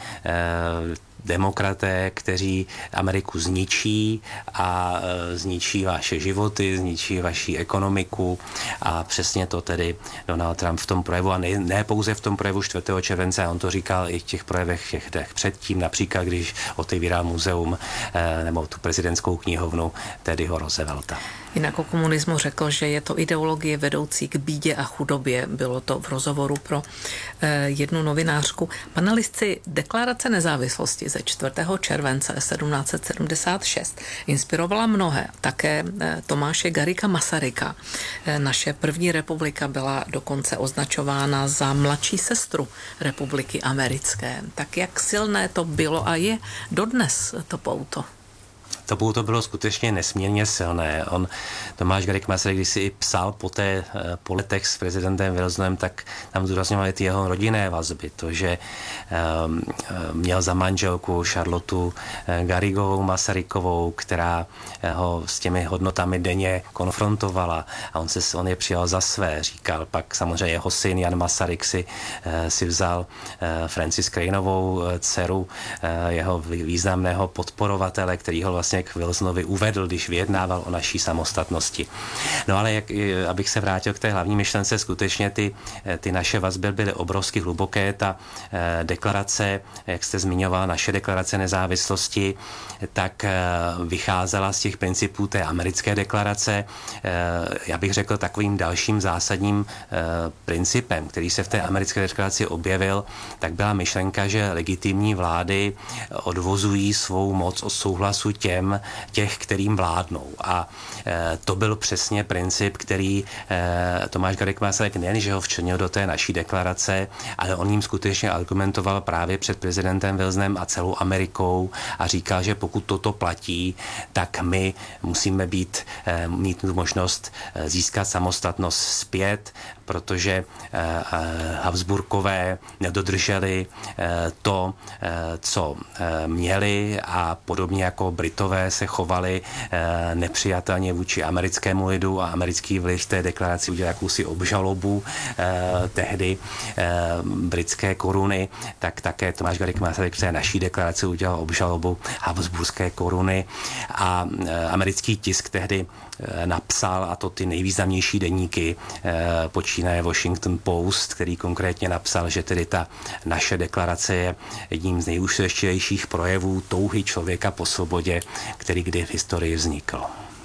demokraté, kteří Ameriku zničí a e, zničí vaše životy, zničí vaši ekonomiku a přesně to tedy Donald Trump v tom projevu a ne, ne pouze v tom projevu čtvrtého července, on to říkal i v těch projevech těch dnech předtím, například když otevíral muzeum e, nebo tu prezidentskou knihovnu Teddyho Roosevelta. Jinak o komunismu řekl, že je to ideologie vedoucí k bídě a chudobě. Bylo to v rozhovoru pro eh, jednu novinářku. Panelistci Deklarace nezávislosti ze čtvrtého července sedmnáct set sedmdesát šest inspirovala mnohé. Také eh, Tomáše Garrigua Masaryka. Eh, naše první republika byla dokonce označována za mladší sestru republiky americké. Tak jak silné to bylo a je dodnes to pouto? To pouto bylo skutečně nesmírně silné. On, Tomáš Garrigue Masaryk, když si i psal po, té, po letech s prezidentem Wilsonem, tak tam zdůrazňovali ty jeho rodinné vazby. To, že um, měl za manželku Charlotu Garrigovou Masarykovou, která ho s těmi hodnotami denně konfrontovala a on, se, on je přijal za své, říkal. Pak samozřejmě jeho syn Jan Masaryk si, si vzal uh, Francis Craneovou dceru, uh, jeho významného podporovatele, který ho vlastně k Wilsonovi uvedl, když vyjednával o naší samostatnosti. No ale jak, abych se vrátil k té hlavní myšlence, skutečně ty, ty naše vazby byly obrovsky hluboké. Ta eh, deklarace, jak jste zmiňoval, naše deklarace nezávislosti, tak eh, vycházela z těch principů té americké deklarace. Eh, já bych řekl takovým dalším zásadním eh, principem, který se v té americké deklaraci objevil, tak byla myšlenka, že legitimní vlády odvozují svou moc od souhlasu těm, těch, kterým vládnou. A e, to byl přesně princip, který e, Tomáš Garrigue Masaryk nejen, že ho včlenil do té naší deklarace, ale on jim skutečně argumentoval právě před prezidentem Wilsonem a celou Amerikou a říkal, že pokud toto platí, tak my musíme být, e, mít možnost získat samostatnost zpět, protože eh, Habsburkové nedodrželi eh, to, eh, co eh, měli a podobně jako Britové se chovali eh, nepřijatelně vůči americkému lidu a americký vliv v té deklaraci udělal jakousi obžalobu eh, tehdy eh, britské koruny, tak také Tomáš Garrigue Masaryk v té naší deklaraci udělal obžalobu habsburské koruny a eh, americký tisk tehdy napsal, a to ty nejvýznamnější deníky, počínaje Washington Post, který konkrétně napsal, že tedy ta naše deklarace je jedním z nejúžasnějších projevů touhy člověka po svobodě, který kdy v historii vznikl.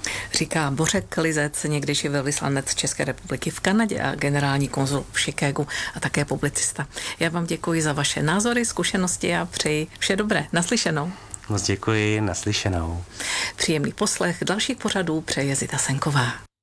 Říká Bořek Lizec, někdejší velvyslanec České republiky v Kanadě a generální konzul v Chicagu a také publicista. Já vám děkuji za vaše názory, zkušenosti a přeji vše dobré. Naslyšenou. Moc děkuji, naslyšenou. Příjemný poslech dalších pořadů přeje Zita Senková.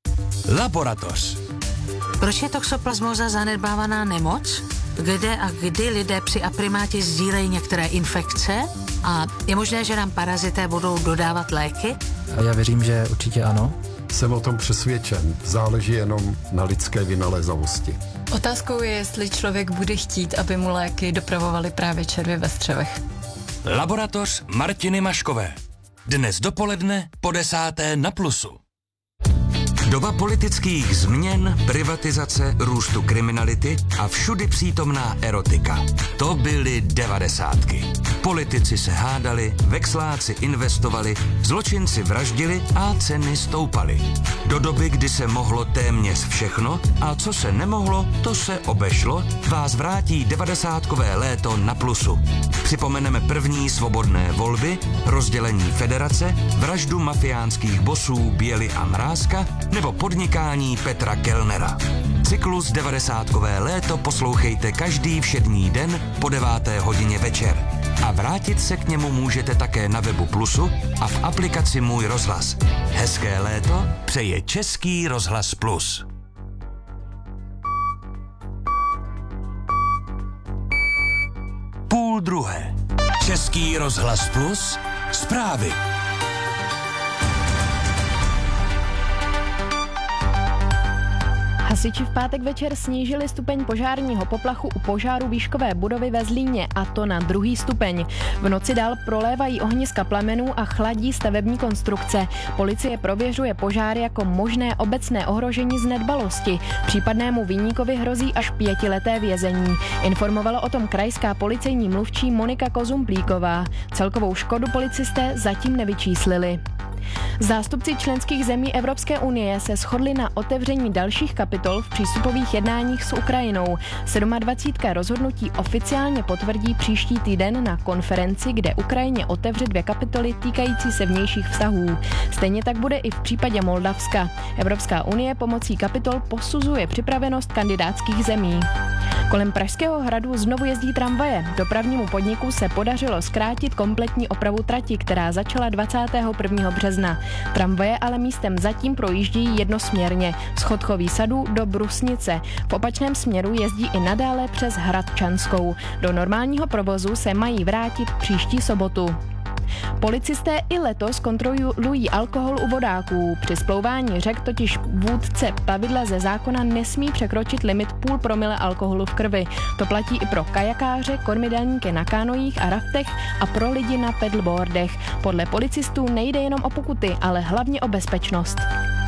Laboratoř. Proč je toxoplasmóza zanedbávaná nemoc? Kde a kdy lidé při aprimáti sdílejí některé infekce? A je možné, že nám parazité budou dodávat léky? Já věřím, že určitě ano. Jsem o tom přesvědčen. Záleží jenom na lidské vynalézavosti. Otázkou je, jestli člověk bude chtít, aby mu léky dopravovaly právě červy ve střevech. Laboratoř Martiny Maškové. Dnes dopoledne po desáté na Plusu. Doba politických změn, privatizace, růstu kriminality a všudy přítomná erotika. To byly devadesátky. Politici se hádali, vexláci investovali, zločinci vraždili a ceny stoupaly. Do doby, kdy se mohlo téměř všechno a co se nemohlo, to se obešlo, vás vrátí devadesátkové léto na Plusu. Připomeneme první svobodné volby, rozdělení federace, vraždu mafiánských bosů Běly a Mrázka nebo podnikání Petra Kellnera. Cyklus devadesátkové léto poslouchejte každý všední den po deváté hodině večer. A vrátit se k němu můžete také na webu Plusu a v aplikaci Můj rozhlas. Hezké léto přeje Český rozhlas Plus. Půl druhé. Český rozhlas Plus Zprávy. Hasiči v pátek večer snížili stupeň požárního poplachu u požáru výškové budovy ve Zlíně, a to na druhý stupeň. V noci dál prolévají ohniska plamenů a chladí stavební konstrukce. Policie prověřuje požár jako možné obecné ohrožení z nedbalosti. Případnému viníkovi hrozí až pětileté vězení. Informovala o tom krajská policejní mluvčí Monika Kozumplíková. Celkovou škodu policisté zatím nevyčíslili. Zástupci členských zemí Evropské unie se shodli na otevření dalších kapitol v přístupových jednáních s Ukrajinou. dvacítka rozhodnutí oficiálně potvrdí příští týden na konferenci, kde Ukrajině otevře dvě kapitoly týkající se vnějších vztahů. Stejně tak bude i v případě Moldavska. Evropská unie pomocí kapitol posuzuje připravenost kandidátských zemí. Kolem Pražského hradu znovu jezdí tramvaje. Dopravnímu podniku se podařilo zkrátit kompletní opravu trati, která začala dvacátého prvního března. Tramvaje ale místem zatím projíždějí jednosměrně z Chodchových sadů do Brusnice. V opačném směru jezdí i nadále přes Hradčanskou. Do normálního provozu se mají vrátit příští sobotu. Policisté i letos kontrolují alkohol u vodáků. Při splouvání řek totiž vůdce plavidla ze zákona nesmí překročit limit půl promile alkoholu v krvi. To platí i pro kajakáře, kormidelníky na kánojích a raftech a pro lidi na pedalboardech. Podle policistů nejde jenom o pokuty, ale hlavně o bezpečnost.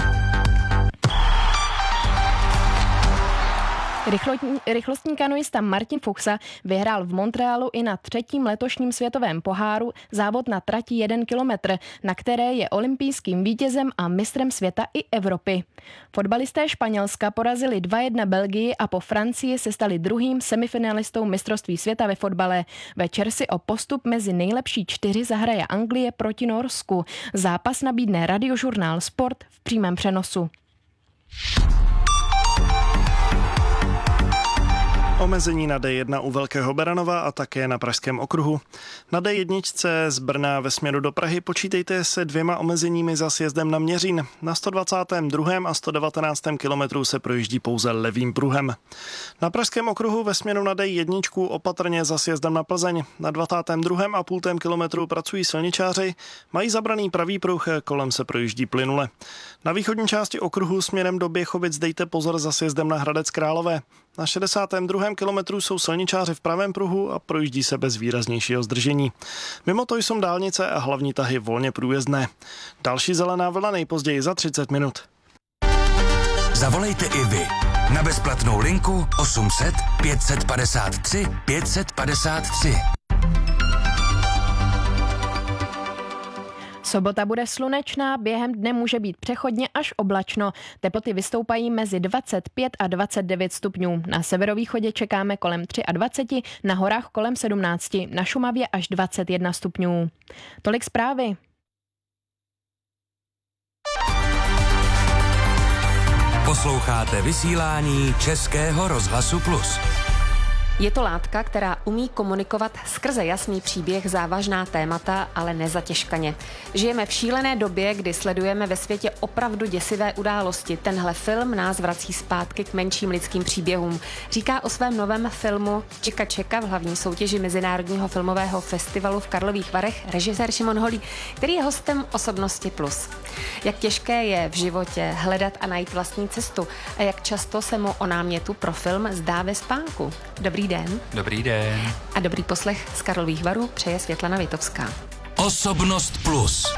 Rychlostní kanoista Martin Fuchsa vyhrál v Montrealu i na třetím letošním světovém poháru závod na trati jeden kilometr, na které je olympijským vítězem a mistrem světa i Evropy. Fotbalisté Španělska porazili dva jedna Belgii a po Francii se stali druhým semifinalistou mistrovství světa ve fotbale. Večer si o postup mezi nejlepší čtyři zahraje Anglie proti Norsku. Zápas nabídne radiožurnál Sport v přímém přenosu. Omezení na D jedna u Velkého Beranova a také na Pražském okruhu. Na D jedna z Brna ve směru do Prahy počítejte se dvěma omezeními za sjezdem na Měřín. Na sto dvacátém druhém a sto devatenáctém kilometru se projíždí pouze levým pruhem. Na Pražském okruhu ve směru na D jedna opatrně za sjezdem na Plzeň. Na dvacátém druhém a půl kilometru pracují silničáři, mají zabraný pravý pruh, kolem se projíždí plynule. Na východní části okruhu směrem do Běchovic dejte pozor za sjezdem na Hradec Králové. Na šedesátém druhém kilometru jsou silničáři v pravém pruhu a projíždí se bez výraznějšího zdržení. Mimo to jsou dálnice a hlavní tahy volně průjezdné. Další zelená vlna nejpozději za třicet minut. Zavolejte i vy na bezplatnou linku osm set pět set padesát tři pět set padesát tři. Sobota bude slunečná, během dne může být přechodně až oblačno. Teploty vystoupají mezi dvacet pět a dvacet devět stupňů. Na severovýchodě čekáme kolem dvacet tři, na horách kolem sedmnáct, na Šumavě až dvacet jedna stupňů. Tolik zprávy. Posloucháte vysílání Českého rozhlasu Plus. Je to látka, která umí komunikovat skrze jasný příběh závažná témata, ale nezatěžkaně. Žijeme v šílené době, kdy sledujeme ve světě opravdu děsivé události. Tenhle film nás vrací zpátky k menším lidským příběhům. Říká o svém novém filmu Čeka čeka v hlavní soutěži Mezinárodního filmového festivalu v Karlových Varech režisér Šimon Holý, který je hostem Osobnosti Plus. Jak těžké je v životě hledat a najít vlastní cestu a jak často se mu o námětu pro film zdá ve spánku. Dobrý den. Dobrý den. A dobrý poslech z Karlových Varů přeje Světlana Vitovská. Osobnost Plus.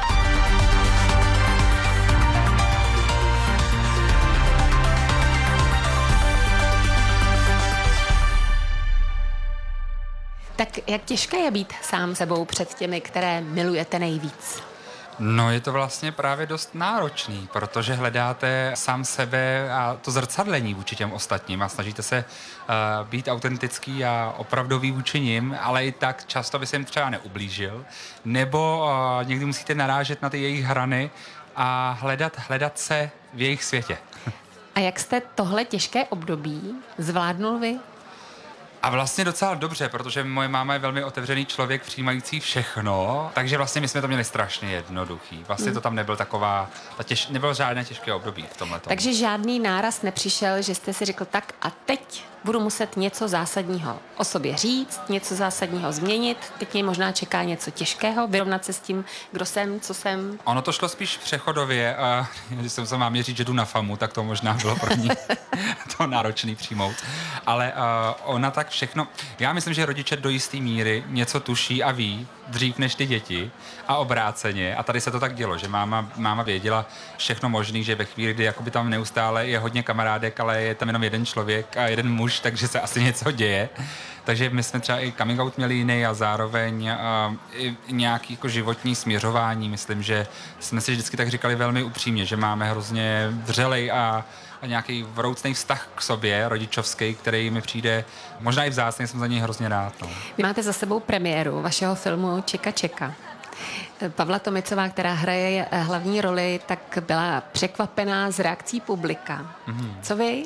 Tak jak těžké je být sám sebou před těmi, které milujete nejvíc? No je to vlastně právě dost náročný, protože hledáte sám sebe a to zrcadlení vůči těm ostatním a snažíte se uh, být autentický a opravdový vůči nim, ale i tak často by se jim třeba neublížil, nebo uh, někdy musíte narážet na ty jejich hrany a hledat, hledat se v jejich světě. A jak jste tohle těžké období zvládnul vy? A vlastně docela dobře, protože moje máma je velmi otevřený člověk, přijímající všechno, takže vlastně my jsme to měli strašně jednoduchý. Vlastně Hmm. to tam nebyl taková, ta těž, nebylo žádné těžké období v tomhle. Takže žádný náraz nepřišel, že jste si řekl tak a teď budu muset něco zásadního o sobě říct, něco zásadního změnit, teď mě možná čeká něco těžkého, vyrovnat se s tím, kdo jsem, co jsem. Ono to šlo spíš přechodově a když jsem se mámě říct, že jdu na famu, tak to možná bylo pro ní to náročný přijmout. Ale uh, ona tak všechno, já myslím, že rodiče do jisté míry něco tuší a ví dřív než ty děti a obráceně. A tady se to tak dělo, že máma, máma věděla všechno možný, že ve chvíli, kdy jakoby tam neustále je hodně kamarádek, ale je tam jenom jeden člověk a jeden muž, takže se asi něco děje. Takže my jsme třeba i coming out měli jiný a zároveň uh, i nějaký jako životní směřování. Myslím, že jsme si vždycky tak říkali velmi upřímně, že máme hrozně vřelej a a nějaký vroucný vztah k sobě, rodičovský, který mi přijde možná i vzácný, jsem za něj hrozně rád. No. Vy máte za sebou premiéru vašeho filmu Čeka čeka. Pavla Tomicová, která hraje hlavní roli, tak byla překvapená z reakcí publika. Mm-hmm. Co vy?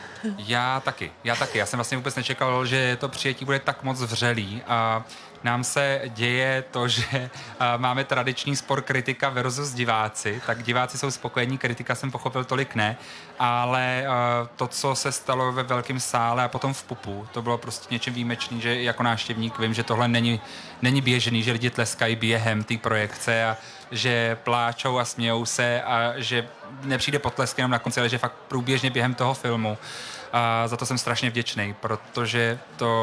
Já taky, já taky. Já jsem vlastně vůbec nečekal, že to přijetí bude tak moc vřelý a nám se děje to, že máme tradiční spor kritika versus diváci, tak diváci jsou spokojení, kritika jsem pochopil tolik ne, ale to, co se stalo ve velkém sále a potom v pupu, to bylo prostě něčím výjimečný, že jako návštěvník vím, že tohle není, není běžný, že lidi tleskají během té projekce a že pláčou a smějou se a že nepřijde potlesk jenom na konci, ale že fakt průběžně během toho filmu. A za to jsem strašně vděčný, protože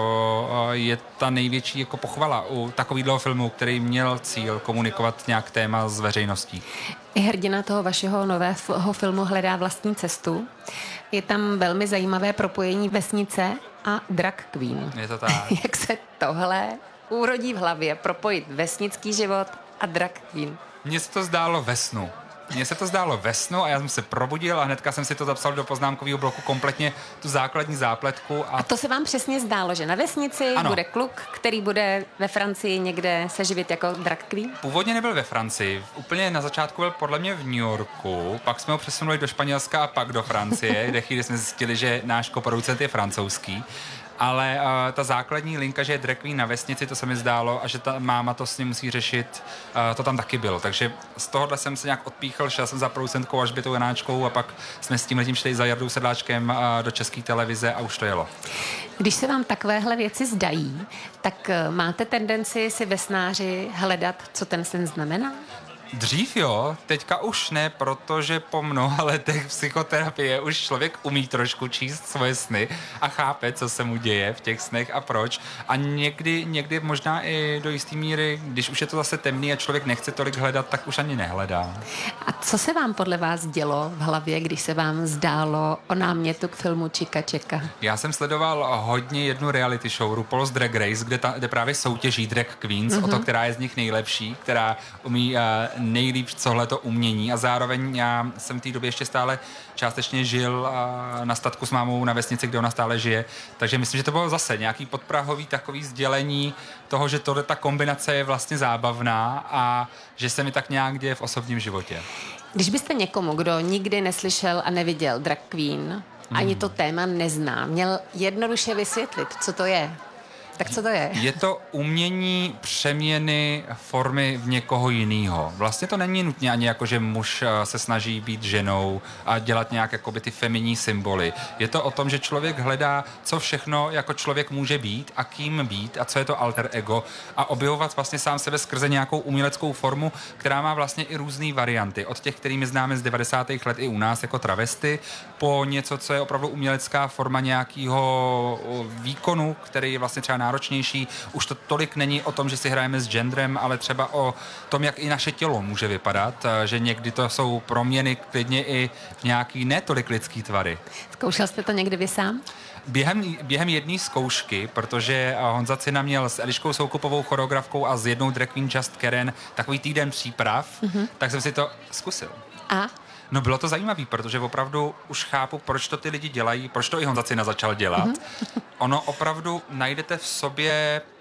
to je ta největší jako pochvala u takového filmu, který měl cíl komunikovat nějak téma s veřejností. I hrdina toho vašeho nového filmu Hledá vlastní cestu. Je tam velmi zajímavé propojení vesnice a drag queen. Je to tak. Jak se tohle urodí v hlavě, propojit vesnický život a drag queen? Mně se to zdálo ve snu. Mně se to zdálo ve snu a já jsem se probudil a hnedka jsem si to zapsal do poznámkového bloku kompletně tu základní zápletku. A, a to se vám přesně zdálo, že na vesnici ano. bude kluk, který bude ve Francii někde se živit jako drag queen? Původně nebyl ve Francii. Úplně na začátku byl podle mě v New Yorku, pak jsme ho přesunuli do Španělska a pak do Francie, kde chvíli jsme zjistili, že náš koproducent je francouzský. Ale uh, ta základní linka, že je drag queen na vesnici, to se mi zdálo a že ta máma to s ním musí řešit, uh, to tam taky bylo. Takže z tohohle jsem se nějak odpíchl, šel jsem za producentkou Alžbětou Janáčkou a pak jsme s tím letím šli za Jardou Sedláčkem uh, do České televize a už to jelo. Když se vám takovéhle věci zdají, tak uh, máte tendenci si vesnáři hledat, co ten sen znamená? Dřív jo, teďka už ne, protože po mnoha letech psychoterapie už člověk umí trošku číst svoje sny a chápe, co se mu děje v těch snech a proč. A někdy, někdy možná i do jisté míry, když už je to zase temný a člověk nechce tolik hledat, tak už ani nehledá. A co se vám podle vás dělo v hlavě, když se vám zdálo o námětu k filmu Čika čeka? Já jsem sledoval hodně jednu reality show RuPaul's Drag Race, kde, ta, kde právě soutěží drag queens mm-hmm. o to, která je z nich nejlepší, která umí uh, nejlíp tohleto umění a zároveň já jsem v té době ještě stále částečně žil uh, na statku s mámou na vesnici, kde ona stále žije, takže myslím, že to bylo zase nějaký podprahový takový sdělení toho, že tohle ta kombinace je vlastně zábavná a že se mi tak nějak děje v osobním životě. Když byste někomu, kdo nikdy neslyšel a neviděl drag queen, hmm. ani to téma nezná, měl jednoduše vysvětlit, co to je, tak co to je? Je to umění přeměny formy v někoho jiného. Vlastně to není nutně ani jako, že muž se snaží být ženou a dělat nějak jakoby ty feminní symboly. Je to o tom, že člověk hledá, co všechno jako člověk může být a kým být a co je to alter ego a objevovat vlastně sám sebe skrze nějakou uměleckou formu, která má vlastně i různé varianty. Od těch, kterými známe z devadesátých let i u nás jako travesty, po něco, co je opravdu umělecká forma nějakého výkonu, který je vlastně třeba náročnější. Už to tolik není o tom, že si hrajeme s genderem, ale třeba o tom, jak i naše tělo může vypadat, že někdy to jsou proměny klidně i v nějaký netolik lidský tvary. Zkoušel jste to někdy vy sám? Během, během jedné zkoušky, protože Honza Cina měl s Eliškou Soukupovou choreografkou a s jednou drag queen Just Karen takový týden příprav, mm-hmm. tak jsem si to zkusil. A? No bylo to zajímavé, protože opravdu už chápu, proč to ty lidi dělají, proč to i Honza Cina začal dělat. Mm-hmm. Ono opravdu najdete v sobě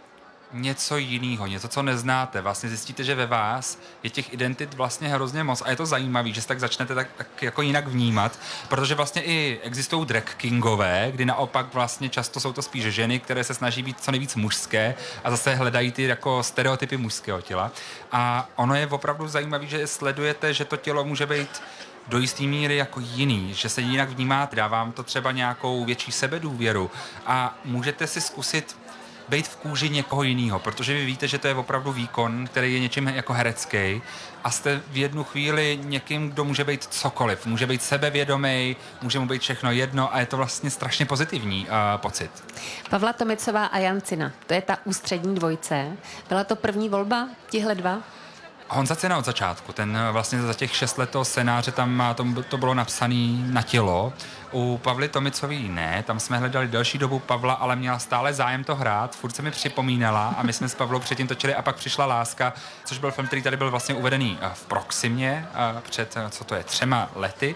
něco jiného, něco, co neznáte. Vlastně zjistíte, že ve vás je těch identit vlastně hrozně moc a je to zajímavé, že se tak začnete tak, tak jako jinak vnímat, protože vlastně i existují drag kingové, kdy naopak vlastně často jsou to spíš ženy, které se snaží být co nejvíc mužské a zase hledají ty jako stereotypy mužského těla. A ono je opravdu zajímavé, že sledujete, že to tělo může být do jistý míry jako jiný, že se jinak vnímáte, dává vám to třeba nějakou větší sebedůvěru a můžete si zkusit být v kůži někoho jiného, protože vy víte, že to je opravdu výkon, který je něčím jako herecký a jste v jednu chvíli někým, kdo může být cokoliv. Může být sebevědomý, může mu být všechno jedno a je to vlastně strašně pozitivní uh, pocit. Pavla Tomicová a Jan Cina, to je ta ústřední dvojce. Byla to první volba, tihle dva? Honza Cina od začátku, ten vlastně za těch šest let toho scénáře, tam to, to bylo napsané na tělo. U Pavly Tomicový ne, tam jsme hledali delší dobu Pavla, ale měla stále zájem to hrát, furt se mi připomínala a my jsme s Pavlou předtím točili a pak přišla Láska, což byl film, který tady byl vlastně uvedený v Proximě před, co to je, třema lety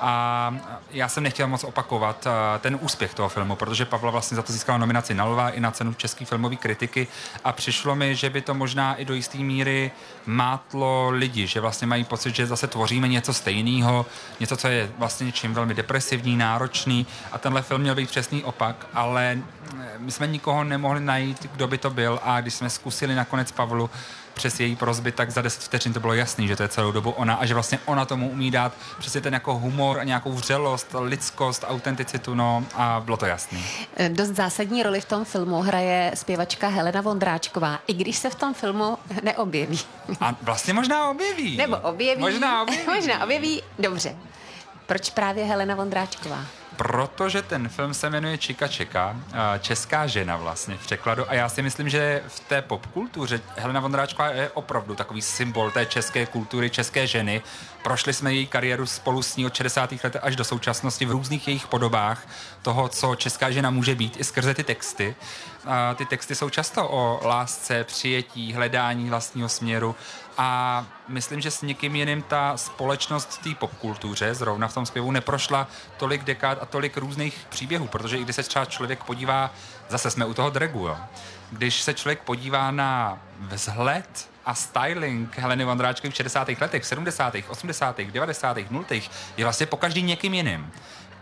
a já jsem nechtěl moc opakovat ten úspěch toho filmu, protože Pavla vlastně za to získala nominaci na Lva i na cenu české filmové kritiky a přišlo mi, že by to možná i do jisté míry mátlo lidi, že vlastně mají pocit, že zase tvoříme něco stejného, něco, co je vlastně něčím velmi depresivní, náročný a tenhle film měl být přesný opak, ale my jsme nikoho nemohli najít, kdo by to byl a když jsme zkusili nakonec Pavlu přes její prosby, tak za deset vteřin to bylo jasný, že to je celou dobu ona a že vlastně ona tomu umí dát přesně ten jako humor a nějakou vřelost, lidskost, autenticitu, no a bylo to jasný. Dost zásadní roli v tom filmu hraje zpěvačka Helena Vondráčková, i když se v tom filmu neobjeví. A vlastně možná objeví. Nebo objeví. Možná objeví. Možná objeví, dobře. Proč právě Helena Vondráčková? Protože ten film se jmenuje Čika Čeka, česká žena vlastně v překladu a já si myslím, že v té popkultuře Helena Vondráčková je opravdu takový symbol té české kultury, české ženy. Prošli jsme její kariéru spolu s ní od šedesátých let až do současnosti v různých jejich podobách toho, co česká žena může být i skrze ty texty. A ty texty jsou často o lásce, přijetí, hledání vlastního směru a myslím, že s někým jiným ta společnost v té popkultuře, zrovna v tom zpěvu, neprošla tolik dekád a tolik různých příběhů, protože i když se třeba člověk podívá, zase jsme u toho dragu, jo. Když se člověk podívá na vzhled a styling Heleny Vondráčkové v šedesátých letech, sedmdesátých, osmdesátých, devadesátých, nultých, je vlastně pokaždý někým jiným.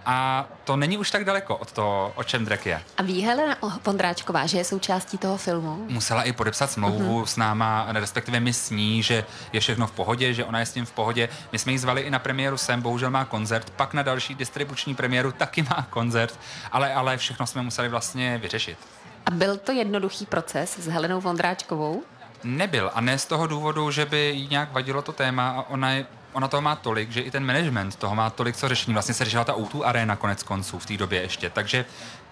A to není už tak daleko od toho, o čem drag je. A ví Helena Vondráčková, že je součástí toho filmu? Musela i podepsat smlouvu uh-huh. s náma, respektive my s ní, že je všechno v pohodě, že ona je s tím v pohodě. My jsme ji zvali i na premiéru sem, bohužel má koncert, pak na další distribuční premiéru taky má koncert, ale, ale všechno jsme museli vlastně vyřešit. A byl to jednoduchý proces s Helenou Vondráčkovou? Nebyl a ne z toho důvodu, že by jí nějak vadilo to téma a ona je Ona toho má tolik, že i ten management toho má tolik, co řešení. Vlastně se řešila ta ó dva Arena konec konců v té době ještě, takže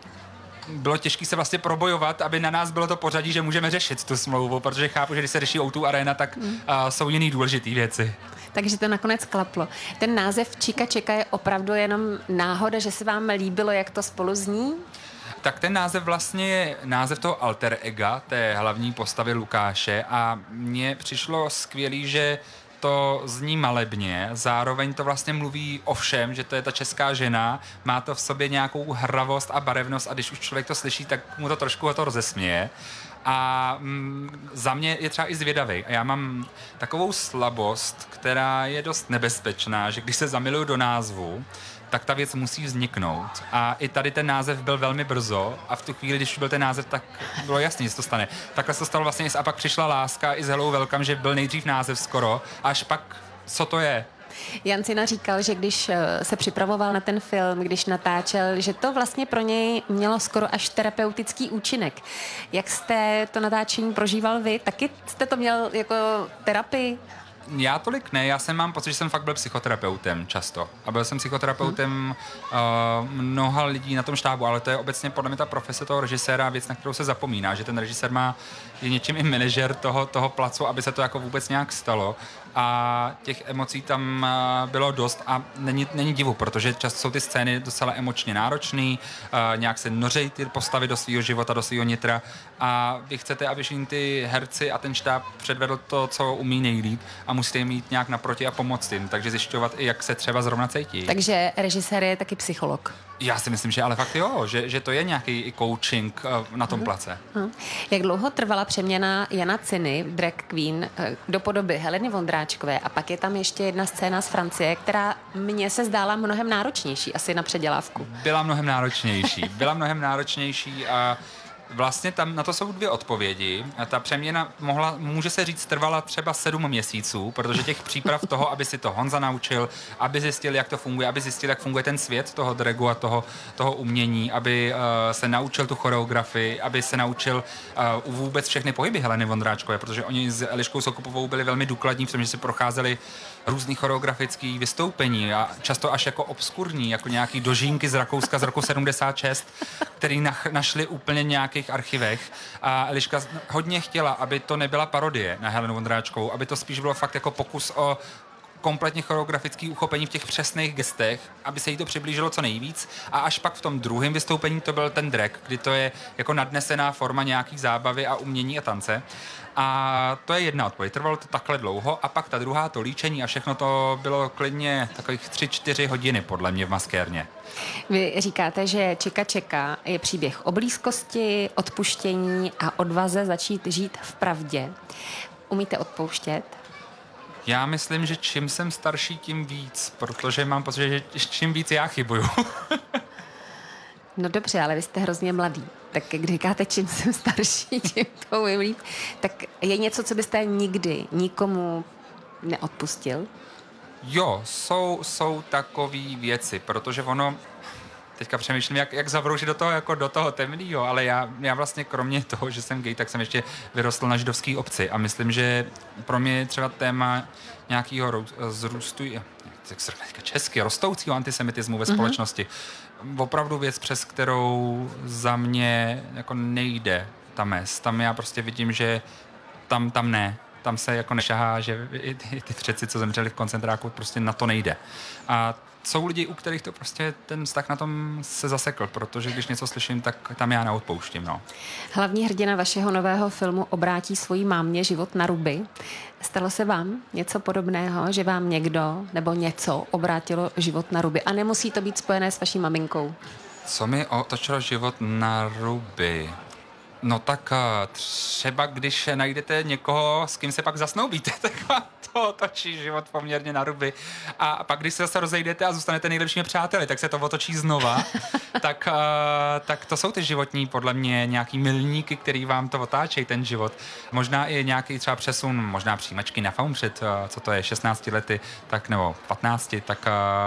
bylo těžké se vlastně probojovat, aby na nás bylo to pořadí, že můžeme řešit tu smlouvu, protože chápu, že když se řeší ó dva Arena, tak mm. uh, jsou jiný důležitý věci. Takže to nakonec klaplo. Ten název Čika Čeka je opravdu jenom náhoda, že se vám líbilo, jak to spolu zní? Tak ten název vlastně je název toho alter ega, té hlavní postavy Lukáše a mně přišlo skvělý, že to zní malebně, zároveň to vlastně mluví o všem, že to je ta česká žena, má to v sobě nějakou hravost a barevnost a když už člověk to slyší, tak mu to trošku to rozesměje. A mm, za mě je třeba i zvědavý. A já mám takovou slabost, která je dost nebezpečná, že když se zamiluju do názvu, tak ta věc musí vzniknout. A i tady ten název byl velmi brzo a v tu chvíli, když byl ten název, tak bylo jasný, že se to stane. Takhle se to stalo vlastně a pak přišla Láska i s Hello Welcome, že byl nejdřív název skoro, až pak co to je. Jan Cina říkal, že když se připravoval na ten film, když natáčel, že to vlastně pro něj mělo skoro až terapeutický účinek. Jak jste to natáčení prožíval vy? Taky jste to měl jako terapii? Já tolik ne, já jsem mám pocit, že jsem fakt byl psychoterapeutem často. A byl jsem psychoterapeutem hmm. uh, mnoha lidí na tom štábu, ale to je obecně podle mě ta profese toho režiséra věc, na kterou se zapomíná, že ten režisér má, je něčím i manažer toho, toho placu, aby se to jako vůbec nějak stalo. A těch emocí tam uh, bylo dost a není, není divu, protože často jsou ty scény docela emočně náročný, uh, nějak se nořejí ty postavy do svého života, do svého nitra a vy chcete, aby všichni ty herci a ten štáb předvedl to, co umí nejlíp a musíte jim jít nějak naproti a pomoct jim, takže zjišťovat i, jak se třeba zrovna cítí. Takže režisér je taky psycholog. Já si myslím, že ale fakt jo, že, že to je nějaký coaching na tom place. Hmm. Jak dlouho trvala přeměna Jana Ciny, drag queen, do podoby Heleny Vondráčkové a pak je tam ještě jedna scéna z Francie, která mně se zdála mnohem náročnější, asi na předělávku. Byla mnohem náročnější, byla mnohem náročnější a vlastně tam na to jsou dvě odpovědi. A ta přeměna mohla, může se říct, trvala třeba sedm měsíců, protože těch příprav toho, aby si to Honza naučil, aby zjistil, jak to funguje, aby zjistil, jak funguje ten svět toho dragu a toho, toho umění, aby uh, se naučil tu choreografii, aby se naučil uh, vůbec všechny pohyby Heleny Vondráčkové, protože oni s Eliškou Sokupovou byli velmi důkladní v tom, že si procházeli různý choreografický vystoupení a často až jako obskurní, jako nějaký dožínky z Rakouska z roku sedmdesát šest, který nach, našli úplně nějakých archivech. A Eliška hodně chtěla, aby to nebyla parodie na Helenu Vondráčkovou, aby to spíš bylo fakt jako pokus o kompletně choreografické uchopení v těch přesných gestech, aby se jí to přiblížilo co nejvíc. A až pak v tom druhém vystoupení to byl ten drag, kdy to je jako nadnesená forma nějaký zábavy a umění a tance. A to je jedna odpověď. Trvalo to takhle dlouho a pak ta druhá, to líčení a všechno to bylo klidně takových tři, čtyři hodiny podle mě v maskérně. Vy říkáte, že Čeka čeka je příběh o blízkosti, odpuštění a odvaze začít žít v pravdě. Umíte odpouštět? Já myslím, že čím jsem starší, tím víc, protože mám pocit, že čím víc já chybuju. No dobře, ale vy jste hrozně mladý. Tak když říkáte, čím jsem starší, tím to umím líp, tak je něco, co byste nikdy nikomu neodpustil? Jo, jsou, jsou takové věci, protože ono, teďka přemýšlím, jak, jak zavroužit do toho, jako do toho temného, ale já, já vlastně kromě toho, že jsem gay, tak jsem ještě vyrostl na židovský obci a myslím, že pro mě třeba téma nějakého zrůstu, jak se říká česky, rostoucího antisemitismu ve společnosti, mm-hmm. opravdu věc, přes kterou za mě jako nejde ta mez. Tam já prostě vidím, že tam, tam ne. Tam se jako nešahá, že i ty, ty přeci, co zemřeli v koncentráku, prostě na to nejde. A jsou lidi, u kterých to prostě ten vztah na tom se zasekl, protože když něco slyším, tak tam já neodpouštím. No. Hlavní hrdina vašeho nového filmu obrátí svojí mámě život na ruby. Stalo se vám něco podobného, že vám někdo nebo něco obrátilo život na ruby? A nemusí to být spojené s vaší maminkou. Co mi otočilo život na ruby? No tak třeba, když najdete někoho, s kým se pak zasnoubíte, tak vám to otočí život poměrně na ruby. A pak, když se zase rozejdete a zůstanete nejlepšími přáteli, tak se to otočí znova. tak, tak to jsou ty životní, podle mě, nějaký milníky, který vám to otáčejí, ten život. Možná i nějaký třeba přesun, možná přijímačky na faum před, co to je, šestnácti lety, tak nebo patnácti, tak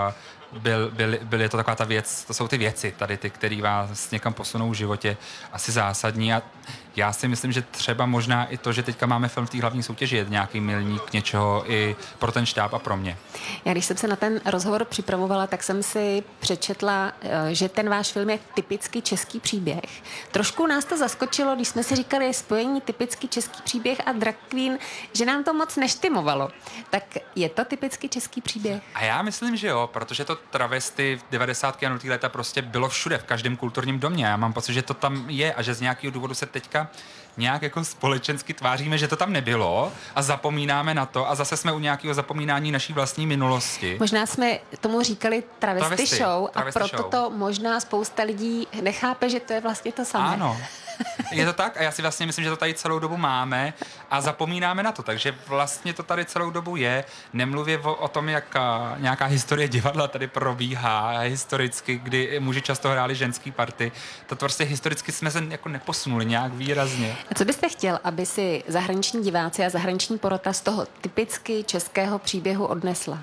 Byl, byl, byl je to taková ta věc, to jsou ty věci tady, ty, které vás někam posunou v životě, asi zásadní a já si myslím, že třeba možná i to, že teďka máme film v té hlavní soutěži, je nějaký milník něčeho i pro ten štáb a pro mě. Já když jsem se na ten rozhovor připravovala, tak jsem si přečetla, že ten váš film je typický český příběh. Trošku nás to zaskočilo, když jsme si říkali spojení typický český příběh a drag queen, že nám to moc neštimovalo. Tak je to typický český příběh? A já myslím, že jo, protože to travesty v devadesátých a nultých léta prostě bylo všude, v každém kulturním domě. Já mám pocit, že to tam je a že z nějakého důvodu se teďka nějak jako společensky tváříme, že to tam nebylo a zapomínáme na to a zase jsme u nějakého zapomínání naší vlastní minulosti. Možná jsme tomu říkali travesty, travesty show travesty a proto show. To možná spousta lidí nechápe, že to je vlastně to samé. Ano. Je to tak a já si vlastně myslím, že to tady celou dobu máme a zapomínáme na to, takže vlastně to tady celou dobu je. Nemluvě o, o tom, jak a, nějaká historie divadla tady probíhá historicky, kdy muži často hráli ženský party. To prostě historicky jsme se jako neposunuli nějak výrazně. A co byste chtěl, aby si zahraniční diváci a zahraniční porota z toho typicky českého příběhu odnesla?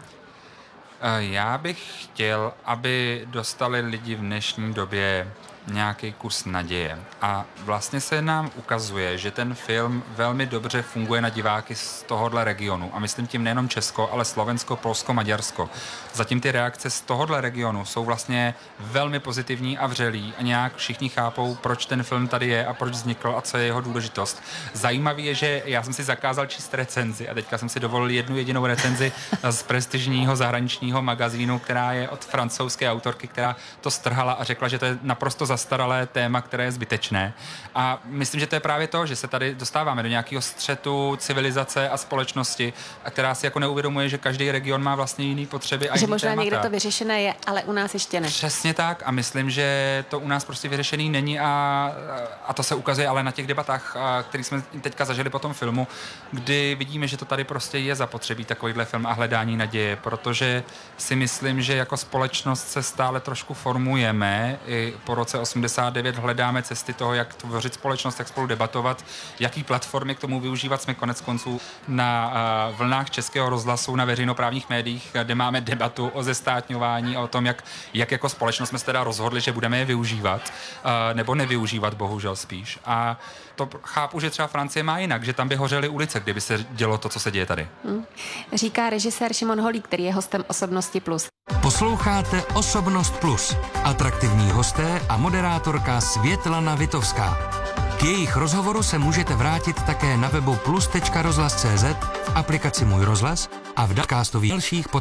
Já bych chtěl, aby dostali lidi v dnešní době nějaký kus naděje. A vlastně se nám ukazuje, že ten film velmi dobře funguje na diváky z tohohle regionu. A myslím tím nejenom Česko, ale Slovensko, Polsko, Maďarsko. Zatím ty reakce z tohohle regionu jsou vlastně velmi pozitivní a vřelí a nějak všichni chápou, proč ten film tady je a proč vznikl a co je jeho důležitost. Zajímavé je, že já jsem si zakázal číst recenzi a teďka jsem si dovolil jednu jedinou recenzi z prestižního zahraničního magazínu, která je od francouzské autorky, která to strhala a řekla, že to je naprosto zastaralé téma, které je zbytečné. A myslím, že to je právě to, že se tady dostáváme do nějakého střetu civilizace a společnosti, a která si jako neuvědomuje, že každý region má vlastně jiný potřeby a že jiný možná témata. někde to vyřešené je, ale u nás ještě ne. Přesně tak a myslím, že to u nás prostě vyřešený není a, a to se ukazuje ale na těch debatách, které jsme teďka zažili po tom filmu, kdy vidíme, že to tady prostě je zapotřebí takovýhle film a hledání naděje, protože si myslím, že jako společnost se stále trošku formujeme. I po roce osmdesát devět hledáme cesty toho, jak tvořit společnost, jak spolu debatovat, jaký platformy k tomu využívat. Jsme konec konců na uh, vlnách Českého rozhlasu, na veřejnoprávních médiích, kde máme debatu o zestátňování a o tom, jak, jak jako společnost jsme se teda rozhodli, že budeme je využívat, uh, nebo nevyužívat, bohužel spíš. A to chápu, že třeba Francie má jinak, že tam by hořely ulice, kdyby se dělo to, co se děje tady. Hmm. Říká režisér Šimon Holík, který je hostem Osobnosti plus. Posloucháte Osobnost plus. Atraktivní hosté a moderátorka Světlana Vitovská. K jejich rozhovoru se můžete vrátit také na webu plus tečka rozhlas tečka cé zet, v aplikaci Můj rozhlas a v dalších